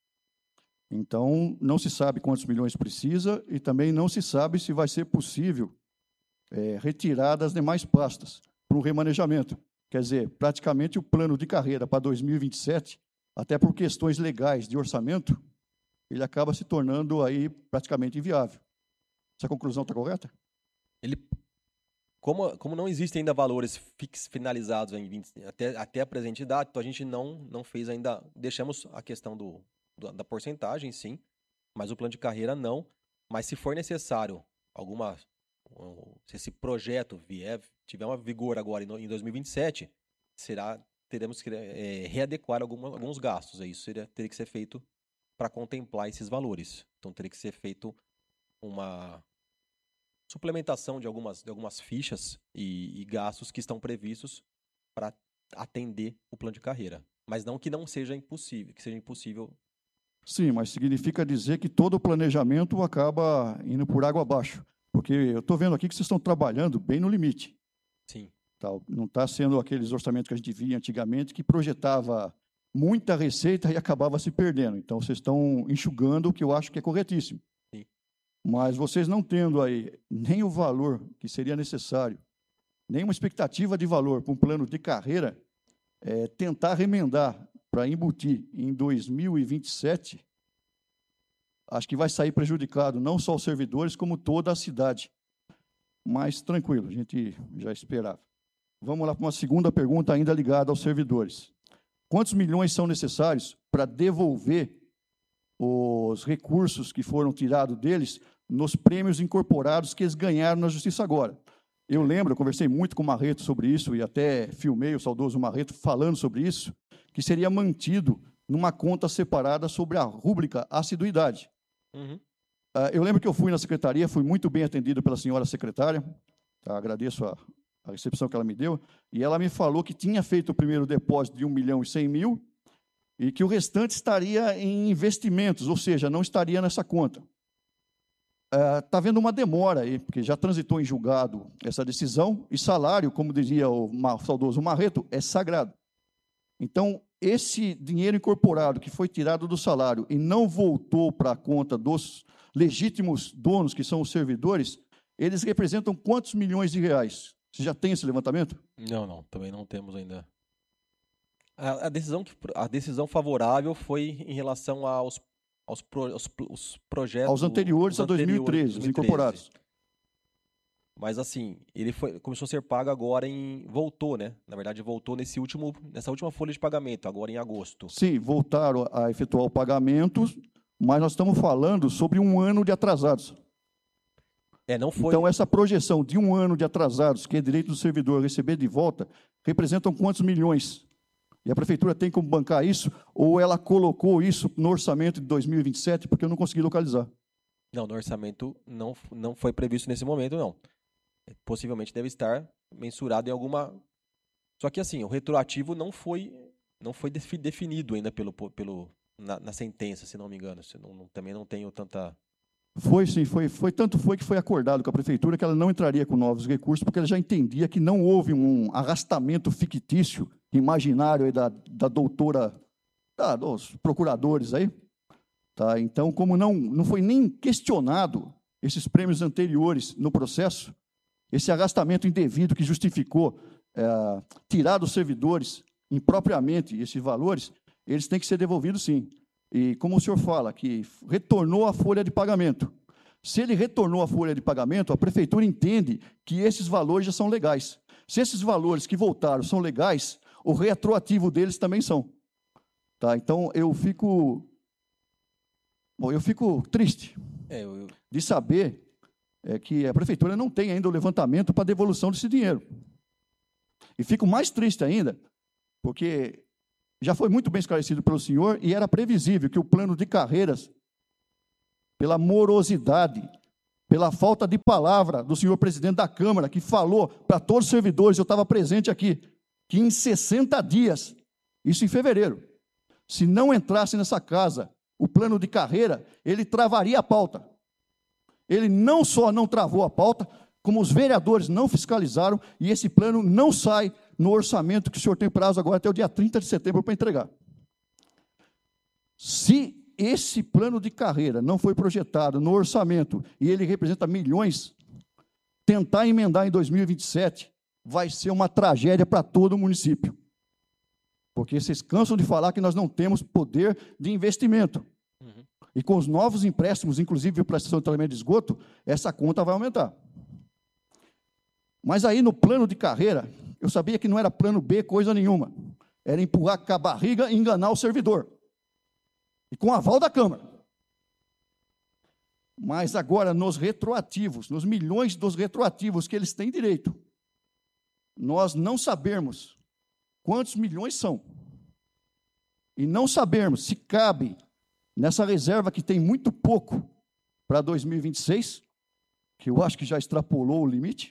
Então, não se sabe quantos milhões precisa e também não se sabe se vai ser possível é, retirar das demais pastas para um remanejamento. Quer dizer, praticamente o plano de carreira para dois mil e vinte e sete, até por questões legais de orçamento, ele acaba se tornando aí praticamente inviável. Essa conclusão está correta? Ele, como, como não existem ainda valores fix, finalizados em vinte, até, até a presente data, então a gente não, não fez ainda, deixamos a questão do, do, da porcentagem, sim, mas o plano de carreira não. Mas se for necessário alguma, se esse projeto vier, tiver uma vigor agora em dois mil e vinte e sete, será, teremos que é, readequar alguma, alguns gastos. Isso seria, teria que ser feito para contemplar esses valores. Então teria que ser feito uma suplementação de algumas, de algumas fichas e, e gastos que estão previstos para atender o plano de carreira. Mas não que não seja impossível, que seja impossível. Sim, mas significa dizer que todo o planejamento acaba indo por água abaixo. Porque eu estou vendo aqui que vocês estão trabalhando bem no limite. Sim. Tá, não está sendo aqueles orçamentos que a gente via antigamente, que projetava muita receita e acabava se perdendo. Então, vocês estão enxugando o que eu acho que é corretíssimo. Sim. Mas vocês não tendo aí nem o valor que seria necessário, nem uma expectativa de valor para um plano de carreira, é, tentar remendar para embutir em dois mil e vinte e sete, acho que vai sair prejudicado não só os servidores, como toda a cidade. Mas tranquilo, a gente já esperava. Vamos lá para uma segunda pergunta ainda ligada aos servidores. Quantos milhões são necessários para devolver os recursos que foram tirados deles nos prêmios incorporados que eles ganharam na Justiça agora? Eu lembro, eu conversei muito com o Marreto sobre isso e até filmei o saudoso Marreto falando sobre isso, que seria mantido numa conta separada sobre a rúbrica assiduidade. Uhum. Uh, eu lembro que eu fui na secretaria, fui muito bem atendido pela senhora secretária, tá? Agradeço a, a recepção que ela me deu, e ela me falou que tinha feito o primeiro depósito de um milhão e cem mil e que o restante estaria em investimentos, ou seja, não estaria nessa conta. Está uh, havendo uma demora aí, porque já transitou em julgado essa decisão, e salário, como dizia o saudoso Marreto, é sagrado. Então, esse dinheiro incorporado que foi tirado do salário e não voltou para a conta dos legítimos donos, que são os servidores, eles representam quantos milhões de reais? Você já tem esse levantamento? Não, não, também não temos ainda. A, a, decisão, que, a decisão favorável foi em relação aos, aos, pro, aos, os projetos... Aos anteriores os a dois mil e treze, os incorporados. Mas, assim, ele foi, começou a ser pago agora em... Voltou, né? Na verdade, voltou nesse último, nessa última folha de pagamento, agora em agosto. Sim, voltaram a efetuar o pagamento, mas nós estamos falando sobre um ano de atrasados. É, não foi... Então, essa projeção de um ano de atrasados, que é direito do servidor receber de volta, representam quantos milhões? E a prefeitura tem como bancar isso? Ou ela colocou isso no orçamento de dois mil e vinte e sete, porque eu não consegui localizar? Não, no orçamento não, não foi previsto nesse momento, não. Possivelmente deve estar mensurado em alguma... Só que, assim, o retroativo não foi, não foi definido ainda pelo, pelo, na, na sentença, se não me engano. Se não, não, também não tenho tanta... Foi, sim. Foi, foi, tanto foi que foi acordado com a prefeitura que ela não entraria com novos recursos, porque ela já entendia que não houve um arrastamento fictício, imaginário aí da, da doutora, da, dos procuradores aí. Tá? Então, como não, não foi nem questionado esses prêmios anteriores no processo, esse arrastamento indevido que justificou é, tirar dos servidores impropriamente esses valores, eles têm que ser devolvidos, sim. E como o senhor fala, que retornou a folha de pagamento. Se ele retornou a folha de pagamento, a prefeitura entende que esses valores já são legais. Se esses valores que voltaram são legais, o retroativo deles também são. Tá? Então, eu fico... Bom, eu fico triste é, eu... de saber é, que a prefeitura não tem ainda o levantamento para devolução desse dinheiro. E fico mais triste ainda, porque já foi muito bem esclarecido pelo senhor e era previsível que o plano de carreiras pela morosidade, pela falta de palavra do senhor presidente da Câmara, que falou para todos os servidores, eu estava presente aqui, que em sessenta dias, isso em fevereiro, se não entrasse nessa casa o plano de carreira, ele travaria a pauta. Ele não só não travou a pauta, como os vereadores não fiscalizaram, e esse plano não sai no orçamento que o senhor tem prazo agora até o dia trinta de setembro para entregar. Se esse plano de carreira não foi projetado no orçamento, e ele representa milhões, tentar emendar em dois mil e vinte e sete vai ser uma tragédia para todo o município. Porque vocês cansam de falar que nós não temos poder de investimento. Uhum. E com os novos empréstimos, inclusive para a estação de tratamento de esgoto, essa conta vai aumentar. Mas aí no plano de carreira, eu sabia que não era plano B coisa nenhuma. Era empurrar com a barriga e enganar o servidor. E com aval da Câmara. Mas agora, nos retroativos, nos milhões dos retroativos que eles têm direito, nós não sabemos quantos milhões são. E não sabemos se cabe nessa reserva que tem muito pouco para dois mil e vinte e seis, que eu acho que já extrapolou o limite.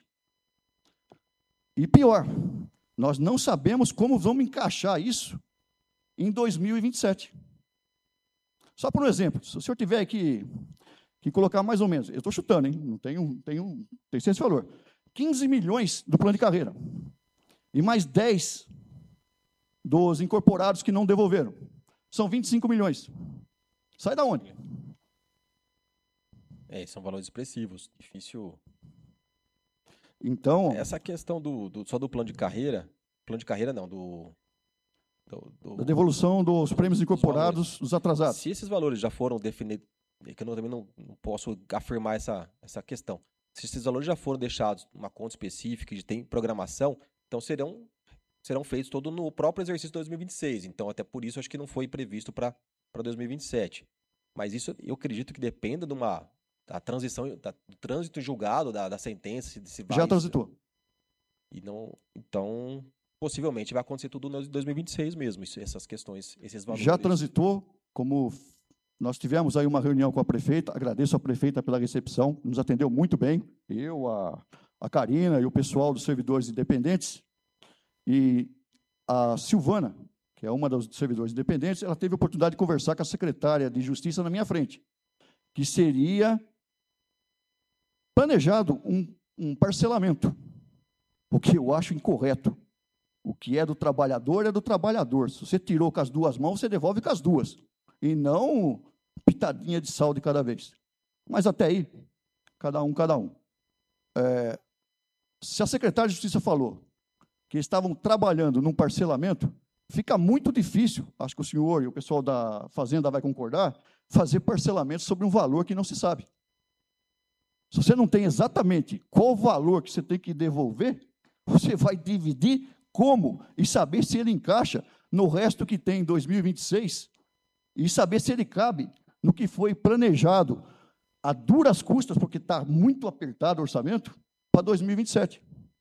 E pior, nós não sabemos como vamos encaixar isso em dois mil e vinte e sete. Só por um exemplo, se o senhor tiver que, que colocar mais ou menos, eu estou chutando, hein? Não tenho, tenho, tem esse valor, quinze milhões do plano de carreira, e mais dez dos incorporados que não devolveram, são vinte e cinco milhões. Sai da onde? É, são valores expressivos, difícil. Então, essa questão do, do só do plano de carreira, plano de carreira não, do Do, do, da devolução dos prêmios incorporados dos, dos atrasados. Se esses valores já foram definidos, é que eu não, também não, não posso afirmar essa, essa questão, se esses valores já foram deixados numa conta específica, de tem programação, então serão, serão feitos todo no próprio exercício de dois mil e vinte e seis, então até por isso acho que não foi previsto para dois mil e vinte e sete. Mas isso eu acredito que dependa de uma, da transição, da, do trânsito julgado da, da sentença. Se vai, já transitou. E não, então... possivelmente vai acontecer tudo em dois mil e vinte e seis mesmo, essas questões, esses valores. Já transitou, como nós tivemos aí uma reunião com a prefeita, agradeço a prefeita pela recepção, nos atendeu muito bem, eu, a, a Karina e o pessoal dos servidores independentes, e a Silvana, que é uma dos servidores independentes, ela teve a oportunidade de conversar com a secretária de Justiça na minha frente, que seria planejado um, um parcelamento, o que eu acho incorreto. O que é do trabalhador é do trabalhador. Se você tirou com as duas mãos, você devolve com as duas. E não pitadinha de sal de cada vez. Mas até aí, cada um, cada um. É, se a secretária de Justiça falou que estavam trabalhando num parcelamento, fica muito difícil, acho que o senhor e o pessoal da Fazenda vai concordar, fazer parcelamento sobre um valor que não se sabe. Se você não tem exatamente qual o valor que você tem que devolver, você vai dividir como e saber se ele encaixa no resto que tem em dois mil e vinte e seis e saber se ele cabe no que foi planejado a duras custas, porque está muito apertado o orçamento, para dois mil e vinte e sete.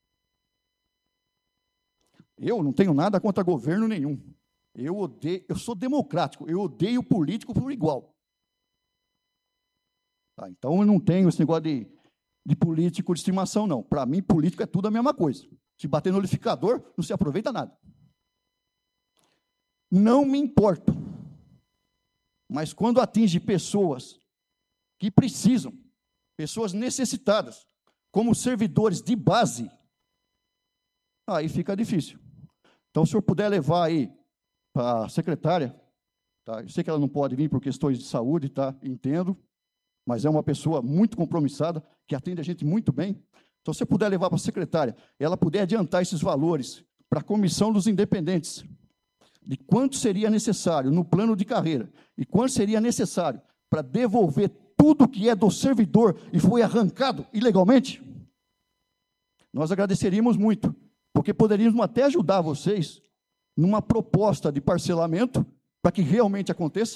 Eu não tenho nada contra governo nenhum. Eu odeio, eu sou democrático, eu odeio político por igual. Tá, então, eu não tenho esse negócio de, de político de estimação, não. Para mim, político é tudo a mesma coisa. Se bater no liquidificador, não se aproveita nada. Não me importo. Mas quando atinge pessoas que precisam, pessoas necessitadas, como servidores de base, aí fica difícil. Então, se o senhor puder levar aí para a secretária, tá? Eu sei que ela não pode vir por questões de saúde, tá? Entendo, mas é uma pessoa muito compromissada, que atende a gente muito bem. Então, se você puder levar para a secretária, ela puder adiantar esses valores para a comissão dos independentes, de quanto seria necessário no plano de carreira e quanto seria necessário para devolver tudo que é do servidor e foi arrancado ilegalmente, nós agradeceríamos muito, porque poderíamos até ajudar vocês numa proposta de parcelamento para que realmente aconteça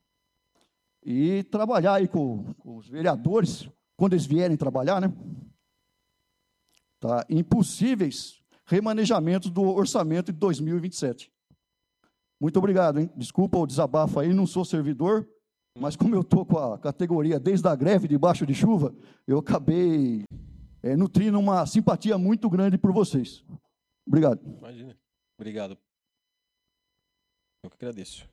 e trabalhar aí com, com os vereadores, quando eles vierem trabalhar, né? Tá, impossíveis remanejamentos do orçamento de dois mil e vinte e sete. Muito obrigado, hein? Desculpa o desabafo aí, não sou servidor, mas como eu estou com a categoria desde a greve debaixo de chuva, eu acabei é, nutrindo uma simpatia muito grande por vocês. Obrigado. Imagina. Obrigado. Eu que agradeço.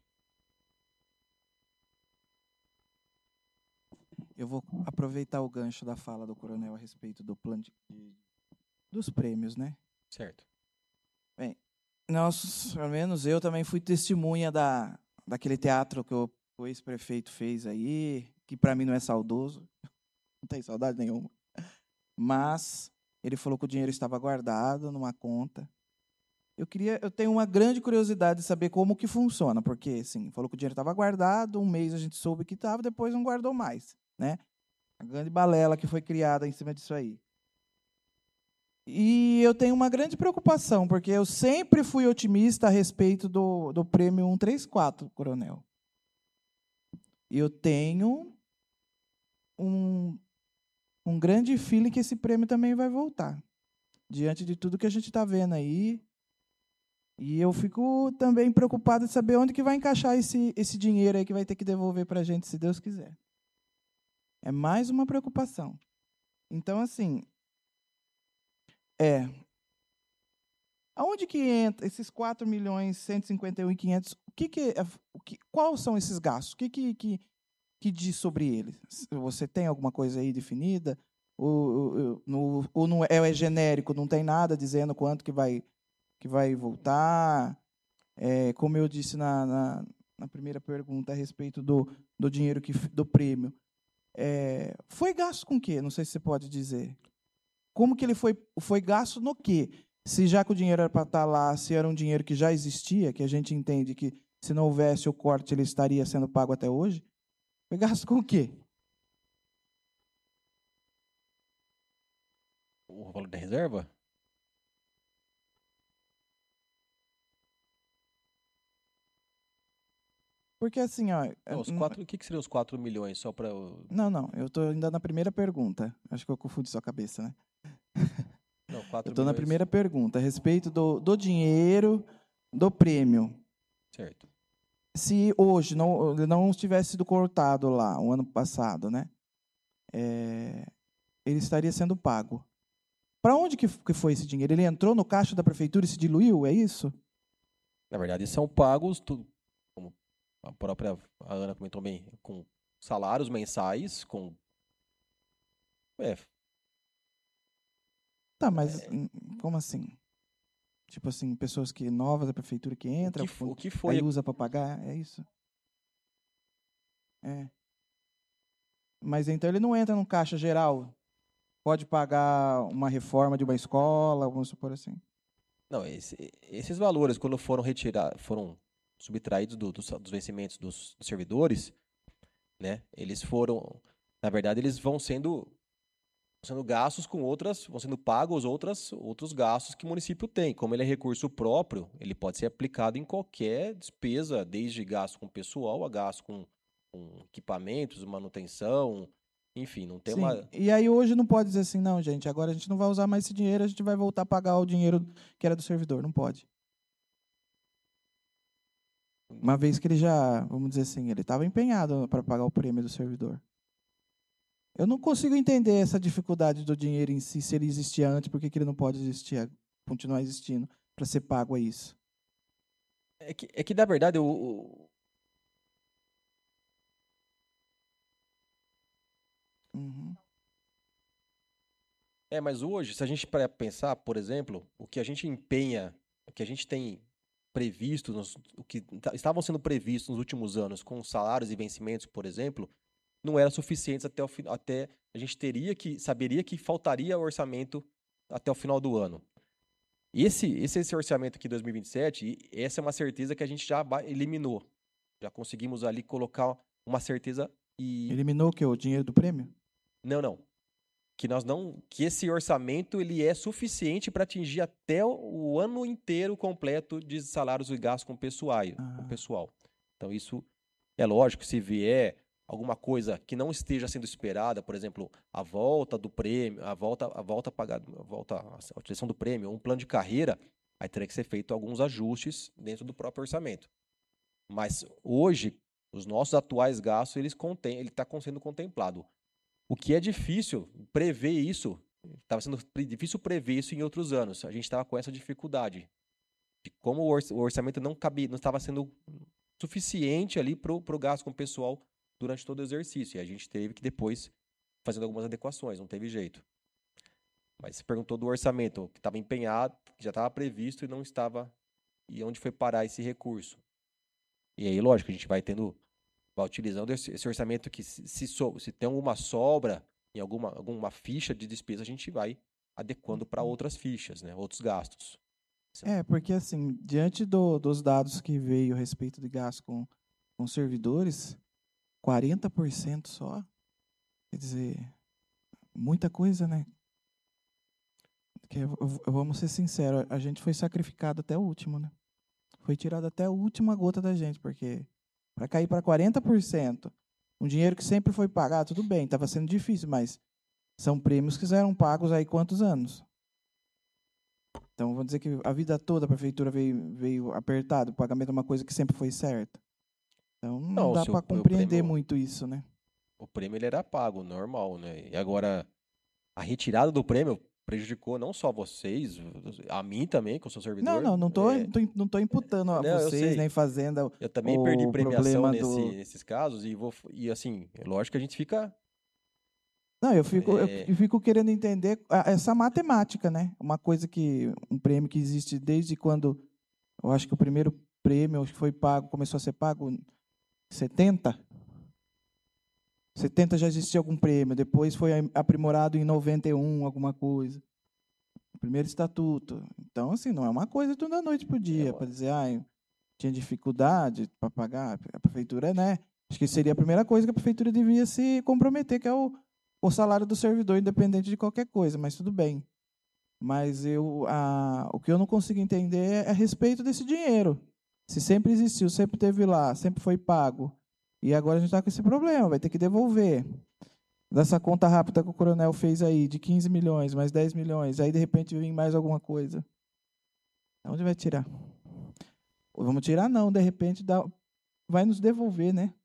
Eu vou aproveitar o gancho da fala do coronel a respeito do plano de, de, dos prêmios, né? Certo. Bem, nós, pelo menos eu também fui testemunha da, daquele teatro que o, o ex-prefeito fez aí, que para mim não é saudoso, não tem saudade nenhuma, mas ele falou que o dinheiro estava guardado numa conta. Eu queria, eu tenho uma grande curiosidade de saber como que funciona, porque, assim, falou que o dinheiro estava guardado, um mês a gente soube que estava, depois não guardou mais, né? A grande balela que foi criada em cima disso aí. E eu tenho uma grande preocupação, porque eu sempre fui otimista a respeito do, do prêmio cento e trinta e quatro, coronel. E eu tenho um, um grande feeling que esse prêmio também vai voltar, diante de tudo que a gente está vendo aí. E eu fico também preocupado de saber onde que vai encaixar esse, esse dinheiro aí que vai ter que devolver para a gente, se Deus quiser. É mais uma preocupação. Então, assim, é... Aonde que entra esses quatro milhões cento e cinquenta e um mil e quinhentos? O que que é, o que, quais são esses gastos? O que que, que, que diz sobre eles? Você tem alguma coisa aí definida? Ou, ou, no, ou não é, é genérico, não tem nada dizendo quanto que vai... que vai voltar, é, como eu disse na, na, na primeira pergunta a respeito do, do dinheiro, que, do prêmio. É, foi gasto com o quê? Não sei se você pode dizer. Como que ele foi, foi gasto no quê? Se já que o dinheiro era para estar lá, se era um dinheiro que já existia, que a gente entende que se não houvesse o corte ele estaria sendo pago até hoje, foi gasto com o quê? O valor da reserva? Porque assim, ó... Não, os quatro, o que, que seriam os quatro milhões? Só para. Não, não, eu estou ainda na primeira pergunta. Acho que eu confundi sua cabeça, né? Não, quatro eu estou na milhões. primeira pergunta, a respeito do, do dinheiro, do prêmio. Certo. Se hoje não, não tivesse sido cortado lá, o ano passado, né? É, ele estaria sendo pago. Para onde que, que foi esse dinheiro? Ele entrou no caixa da prefeitura e se diluiu, é isso? Na verdade, são pagos, tu, como a própria a Ana comentou bem, com salários mensais, com... É, Tá, mas é... como assim? Tipo assim, pessoas que novas da prefeitura que entram, o que, o que foi... aí usa para pagar, é isso? É. Mas então ele não entra no caixa geral? Pode pagar uma reforma de uma escola, vamos supor assim? Não, esse, esses valores, quando foram retirados, foram subtraídos do, dos, dos vencimentos dos, dos servidores, né? Eles foram, na verdade, eles vão sendo, sendo gastos com outras, vão sendo pagos outras, outros gastos que o município tem. Como ele é recurso próprio, ele pode ser aplicado em qualquer despesa, desde gasto com pessoal a gasto com, com equipamentos, manutenção, enfim, não tem Sim. uma... E aí hoje não pode dizer assim, não, gente, agora a gente não vai usar mais esse dinheiro, a gente vai voltar a pagar o dinheiro que era do servidor. Não pode. Uma vez que ele já, vamos dizer assim, ele estava empenhado para pagar o prêmio do servidor. Eu não consigo entender essa dificuldade do dinheiro em si, se ele existia antes, por que ele não pode existir, continuar existindo para ser pago a isso? É que, é que na verdade, o... o... Uhum. É, mas hoje, se a gente para pensar, por exemplo, o que a gente empenha, o que a gente tem previsto, nos, o que estavam sendo previstos nos últimos anos com salários e vencimentos, por exemplo, não eram suficientes até o até a gente teria que saberia que faltaria orçamento até o final do ano. Esse esse, esse orçamento aqui de dois mil e vinte e sete, essa é uma certeza que a gente já eliminou. Já conseguimos ali colocar uma certeza e eliminou o que? O dinheiro do prêmio? Não, não. Que nós não, que esse orçamento ele é suficiente para atingir até o, o ano inteiro completo de salários e gastos com pessoal, Ah. com pessoal. Então isso é lógico, se vier alguma coisa que não esteja sendo esperada, por exemplo, a volta do prêmio, a volta a volta pagada, a volta a utilização do prêmio, um plano de carreira, aí teria que ser feito alguns ajustes dentro do próprio orçamento. Mas hoje, Os nossos atuais gastos, eles contém, ele está sendo contemplado. O que é difícil prever isso, estava sendo difícil prever isso em outros anos. A gente estava com essa dificuldade. De como o orçamento não cabia, não estava sendo suficiente ali para o gasto com o pessoal durante todo o exercício. E a gente teve que depois fazendo algumas adequações, não teve jeito. Mas você perguntou do orçamento, que estava empenhado, que já estava previsto e não estava... E onde foi parar esse recurso? E aí, lógico, a gente vai tendo... Vai utilizando esse, esse orçamento que, se, se, so, se tem alguma sobra em alguma, alguma ficha de despesa, a gente vai adequando para outras fichas, né? Outros gastos. É, porque assim, diante do, dos dados que veio a respeito de gasto com, com servidores, quarenta por cento só, quer dizer, muita coisa, né? Porque, vamos ser sinceros, a gente foi sacrificado até o último, né? Foi tirado até a última gota da gente, porque para cair para quarenta por cento, um dinheiro que sempre foi pagado, tudo bem, estava sendo difícil, mas são prêmios que eram pagos aí quantos anos? Então, vamos dizer que a vida toda a prefeitura veio, veio apertada, o pagamento é uma coisa que sempre foi certa. Então, não, não dá para compreender prêmio, muito isso, né? O prêmio ele era pago, normal, né? E agora, a retirada do prêmio prejudicou não só vocês, a mim também, que eu sou servidor. Não, não, não tô, é, não tô imputando a não, vocês, nem fazenda. Eu também perdi premiação nesse, do... nesses casos e, vou, e assim, é lógico que a gente fica... Não, eu fico, é... eu fico querendo entender essa matemática, né? Uma coisa que, um prêmio que existe desde quando, eu acho que o primeiro prêmio acho que foi pago, começou a ser pago em setenta. setenta já existia algum prêmio, depois foi aprimorado em noventa e um, alguma coisa. O primeiro estatuto. Então, assim, não é uma coisa tudo da noite para o dia, é, para dizer, ah, tinha dificuldade para pagar. A prefeitura, né? Acho que seria a primeira coisa que a prefeitura devia se comprometer, que é o, o salário do servidor, independente de qualquer coisa, mas tudo bem. Mas eu, a, o que eu não consigo entender é a respeito desse dinheiro. Se sempre existiu, sempre teve lá, sempre foi pago. E agora a gente está com esse problema, vai ter que devolver. Dessa conta rápida que o coronel fez aí, de quinze milhões, mais dez milhões, aí de repente vem mais alguma coisa. Onde vai tirar? Ou vamos tirar não, de repente dá, vai nos devolver, né?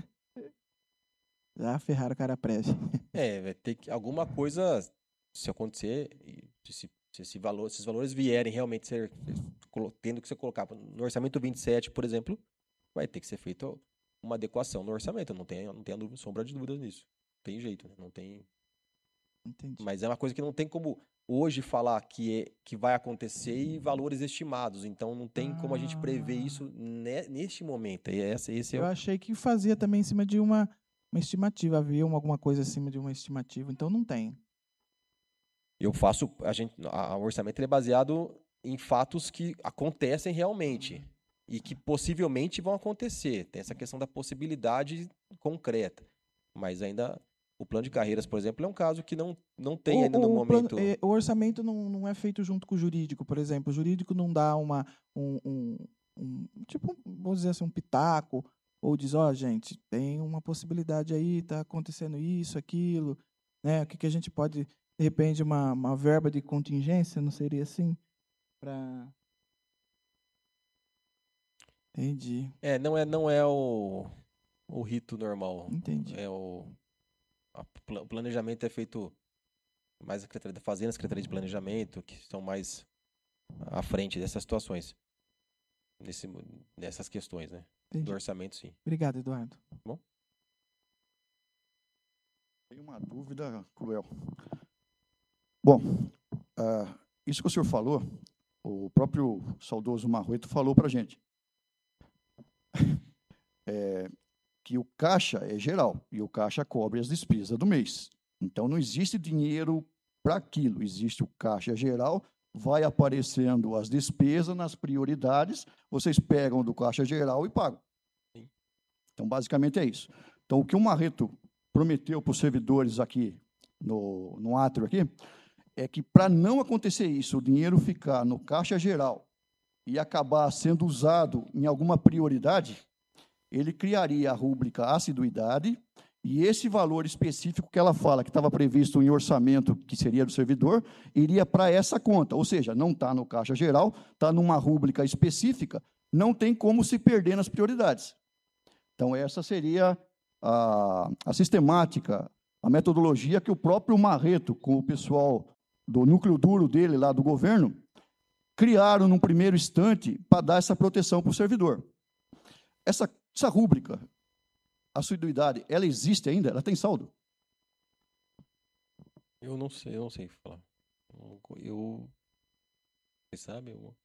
Já ferraram o cara preste. É, vai ter que, alguma coisa, se acontecer, se, se, esse valor, se esses valores vierem realmente ser, tendo que ser colocado no orçamento vinte e sete, por exemplo, vai ter que ser feito uma adequação no orçamento, não tem, não tem a sombra de dúvidas nisso. Não tem jeito, né? Não tem... Entendi. Mas é uma coisa que não tem como hoje falar que, é, que vai acontecer e valores estimados, então não tem ah. como a gente prever isso ne, neste momento. E essa, esse é Eu o... achei que fazia também em cima de uma, uma estimativa, havia uma, alguma coisa acima de uma estimativa, então não tem. Eu faço, a gente, a, o orçamento é baseado em fatos que acontecem realmente. E que possivelmente vão acontecer. Tem essa questão da possibilidade concreta. Mas ainda, o plano de carreiras, por exemplo, é um caso que não, não tem o, ainda no o momento... Plano, é, o orçamento não, não é feito junto com o jurídico, por exemplo. O jurídico não dá uma... Um, um, um, tipo, vou dizer assim, um pitaco, ou diz, ó, oh, gente, tem uma possibilidade aí, está acontecendo isso, aquilo, né? O que, que a gente pode, de repente, uma, uma verba de contingência, não seria assim? Para... Entendi. É, não é, não é o, o rito normal. Entendi. É o, a, o planejamento é feito mais a Secretaria da Fazenda, a Secretaria de Planejamento, que são mais à frente dessas situações. Nesse, nessas questões, né? Entendi. Do orçamento, sim. Obrigado, Eduardo. Bom? Tem uma dúvida cruel. Bom, uh, isso que o senhor falou, o próprio saudoso Marroito falou para a gente. É, que o caixa é geral e o caixa cobre as despesas do mês. Então, não existe dinheiro para aquilo. Existe o caixa geral, vai aparecendo as despesas nas prioridades, vocês pegam do caixa geral e pagam. Sim. Então, basicamente é isso. Então, o que o Marreto prometeu para os servidores aqui, no, no átrio aqui, é que, para não acontecer isso, o dinheiro ficar no caixa geral e acabar sendo usado em alguma prioridade, ele criaria a rúbrica assiduidade e esse valor específico que ela fala, que estava previsto em orçamento, que seria do servidor, iria para essa conta. Ou seja, não está no caixa geral, está numa rúbrica específica, não tem como se perder nas prioridades. Então, essa seria a, a sistemática, a metodologia que o próprio Marreto, com o pessoal do núcleo duro dele, lá do governo, criaram num primeiro instante para dar essa proteção para o servidor. Essa, essa rúbrica, a assiduidade, ela existe ainda? Ela tem saldo? Eu não sei, eu não sei falar. Eu... Você sabe? Eu...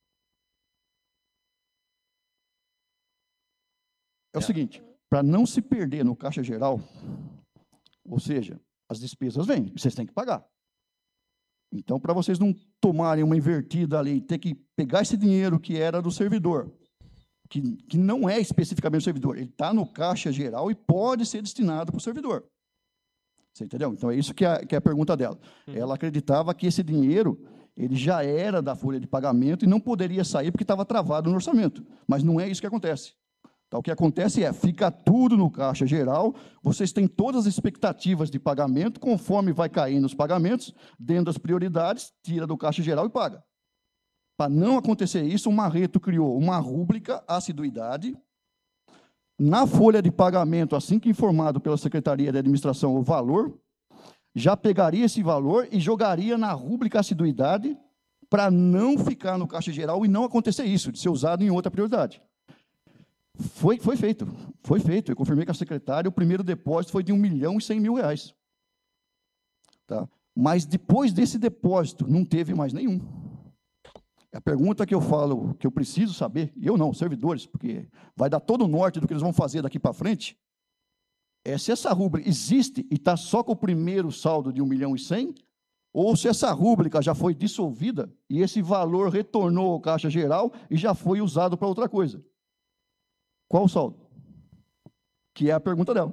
É o seguinte, para não se perder no caixa geral, ou seja, as despesas vêm, vocês têm que pagar. Então, para vocês não tomarem uma invertida ali, ter que pegar esse dinheiro que era do servidor, que, que não é especificamente do servidor, ele está no caixa geral e pode ser destinado para o servidor. Você entendeu? Então, é isso que é, que é a pergunta dela. Uhum. Ela acreditava que esse dinheiro ele já era da folha de pagamento e não poderia sair porque estava travado no orçamento. Mas não é isso que acontece. Então, o que acontece é, fica tudo no caixa geral, vocês têm todas as expectativas de pagamento, conforme vai caindo os pagamentos, dentro das prioridades, tira do caixa geral e paga. Para não acontecer isso, o Marreto criou uma rúbrica, assiduidade, na folha de pagamento, assim que informado pela Secretaria de Administração o valor, já pegaria esse valor e jogaria na rúbrica assiduidade para não ficar no caixa geral e não acontecer isso, de ser usado em outra prioridade. Foi, foi feito, foi feito. Eu confirmei com a secretária, o primeiro depósito foi de um milhão e cem mil reais. Tá? Mas depois desse depósito, não teve mais nenhum. A pergunta que eu falo, que eu preciso saber, e eu não, servidores, porque vai dar todo o norte do que eles vão fazer daqui para frente, é se essa rúbrica existe e está só com o primeiro saldo de um milhão e cem, ou se essa rúbrica já foi dissolvida e esse valor retornou ao caixa geral e já foi usado para outra coisa. Qual o saldo? Que é a pergunta dela.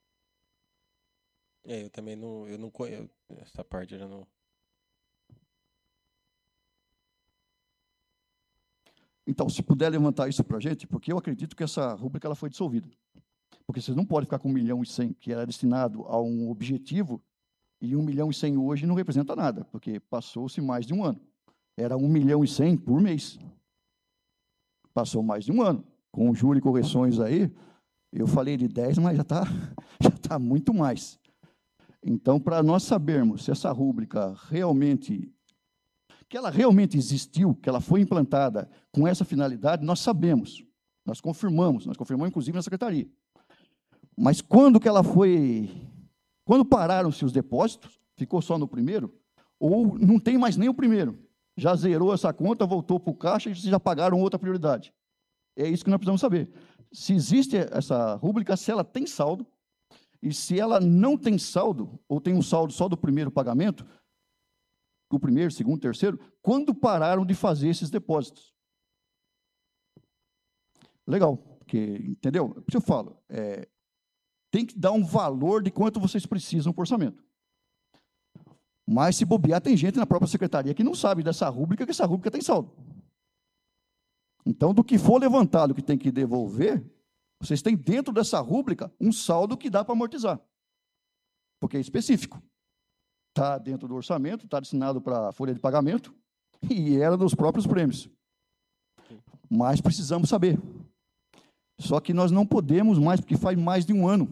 É, eu também não, eu não conheço essa parte, eu já não. Então, se puder levantar isso para a gente, porque eu acredito que essa rúbrica ela foi dissolvida. Porque vocês não podem ficar com um milhão e cem, que era destinado a um objetivo, e um milhão e cem hoje não representa nada, porque passou-se mais de um ano. Era um milhão e cem por mês. Passou mais de um ano. Com juros e correções aí, eu falei de dez, mas já está já tá muito mais. Então, para nós sabermos se essa rúbrica realmente, que ela realmente existiu, que ela foi implantada com essa finalidade, nós sabemos, nós confirmamos, nós confirmamos inclusive na secretaria. Mas quando que ela foi, quando pararam-se os depósitos, ficou só no primeiro, ou não tem mais nem o primeiro, já zerou essa conta, voltou para o caixa e já pagaram outra prioridade. É isso que nós precisamos saber. Se existe essa rúbrica, se ela tem saldo, e se ela não tem saldo, ou tem um saldo só do primeiro pagamento, o primeiro, segundo, terceiro, quando pararam de fazer esses depósitos. Legal, porque, entendeu? Por isso eu falo, é, tem que dar um valor de quanto vocês precisam por orçamento. Mas, se bobear, tem gente na própria secretaria que não sabe dessa rúbrica, que essa rúbrica tem saldo. Então, do que for levantado que tem que devolver, vocês têm dentro dessa rúbrica um saldo que dá para amortizar. Porque é específico. Está dentro do orçamento, está destinado para a folha de pagamento e era dos próprios prêmios. Mas precisamos saber. Só que nós não podemos mais, porque faz mais de um ano.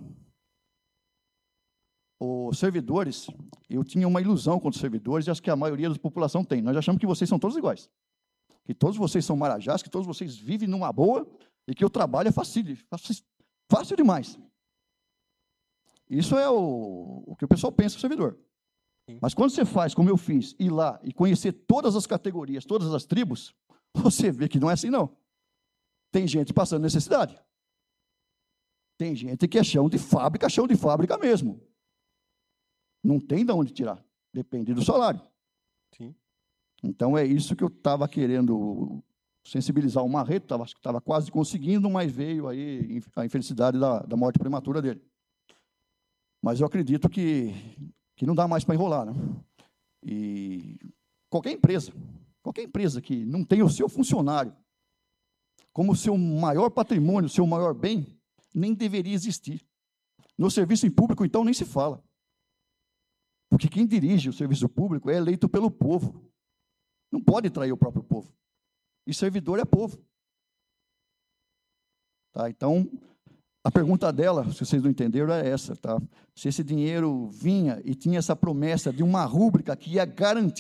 Os servidores, eu tinha uma ilusão contra os servidores, e acho que a maioria da população tem. Nós achamos que vocês são todos iguais. Que todos vocês são marajás, que todos vocês vivem numa boa e que o trabalho é fácil, fácil, fácil demais. Isso é o, o que o pessoal pensa do servidor. Sim. Mas quando você faz, como eu fiz, ir lá e conhecer todas as categorias, todas as tribos, você vê que não é assim, não. Tem gente passando necessidade. Tem gente que é chão de fábrica, chão de fábrica mesmo. Não tem de onde tirar. Depende do salário. Sim. Então, é isso que eu estava querendo sensibilizar o Marreto, estava quase conseguindo, mas veio aí a infelicidade da, da morte prematura dele. Mas eu acredito que, que não dá mais para enrolar, né? E qualquer empresa, qualquer empresa que não tenha o seu funcionário como seu maior patrimônio, seu maior bem, nem deveria existir. No serviço em público, então, nem se fala. Porque quem dirige o serviço público é eleito pelo povo. Não pode trair o próprio povo. E servidor é povo. Tá? Então, A pergunta dela, se vocês não entenderam, é essa, tá? Se esse dinheiro vinha e tinha essa promessa de uma rúbrica que ia garantir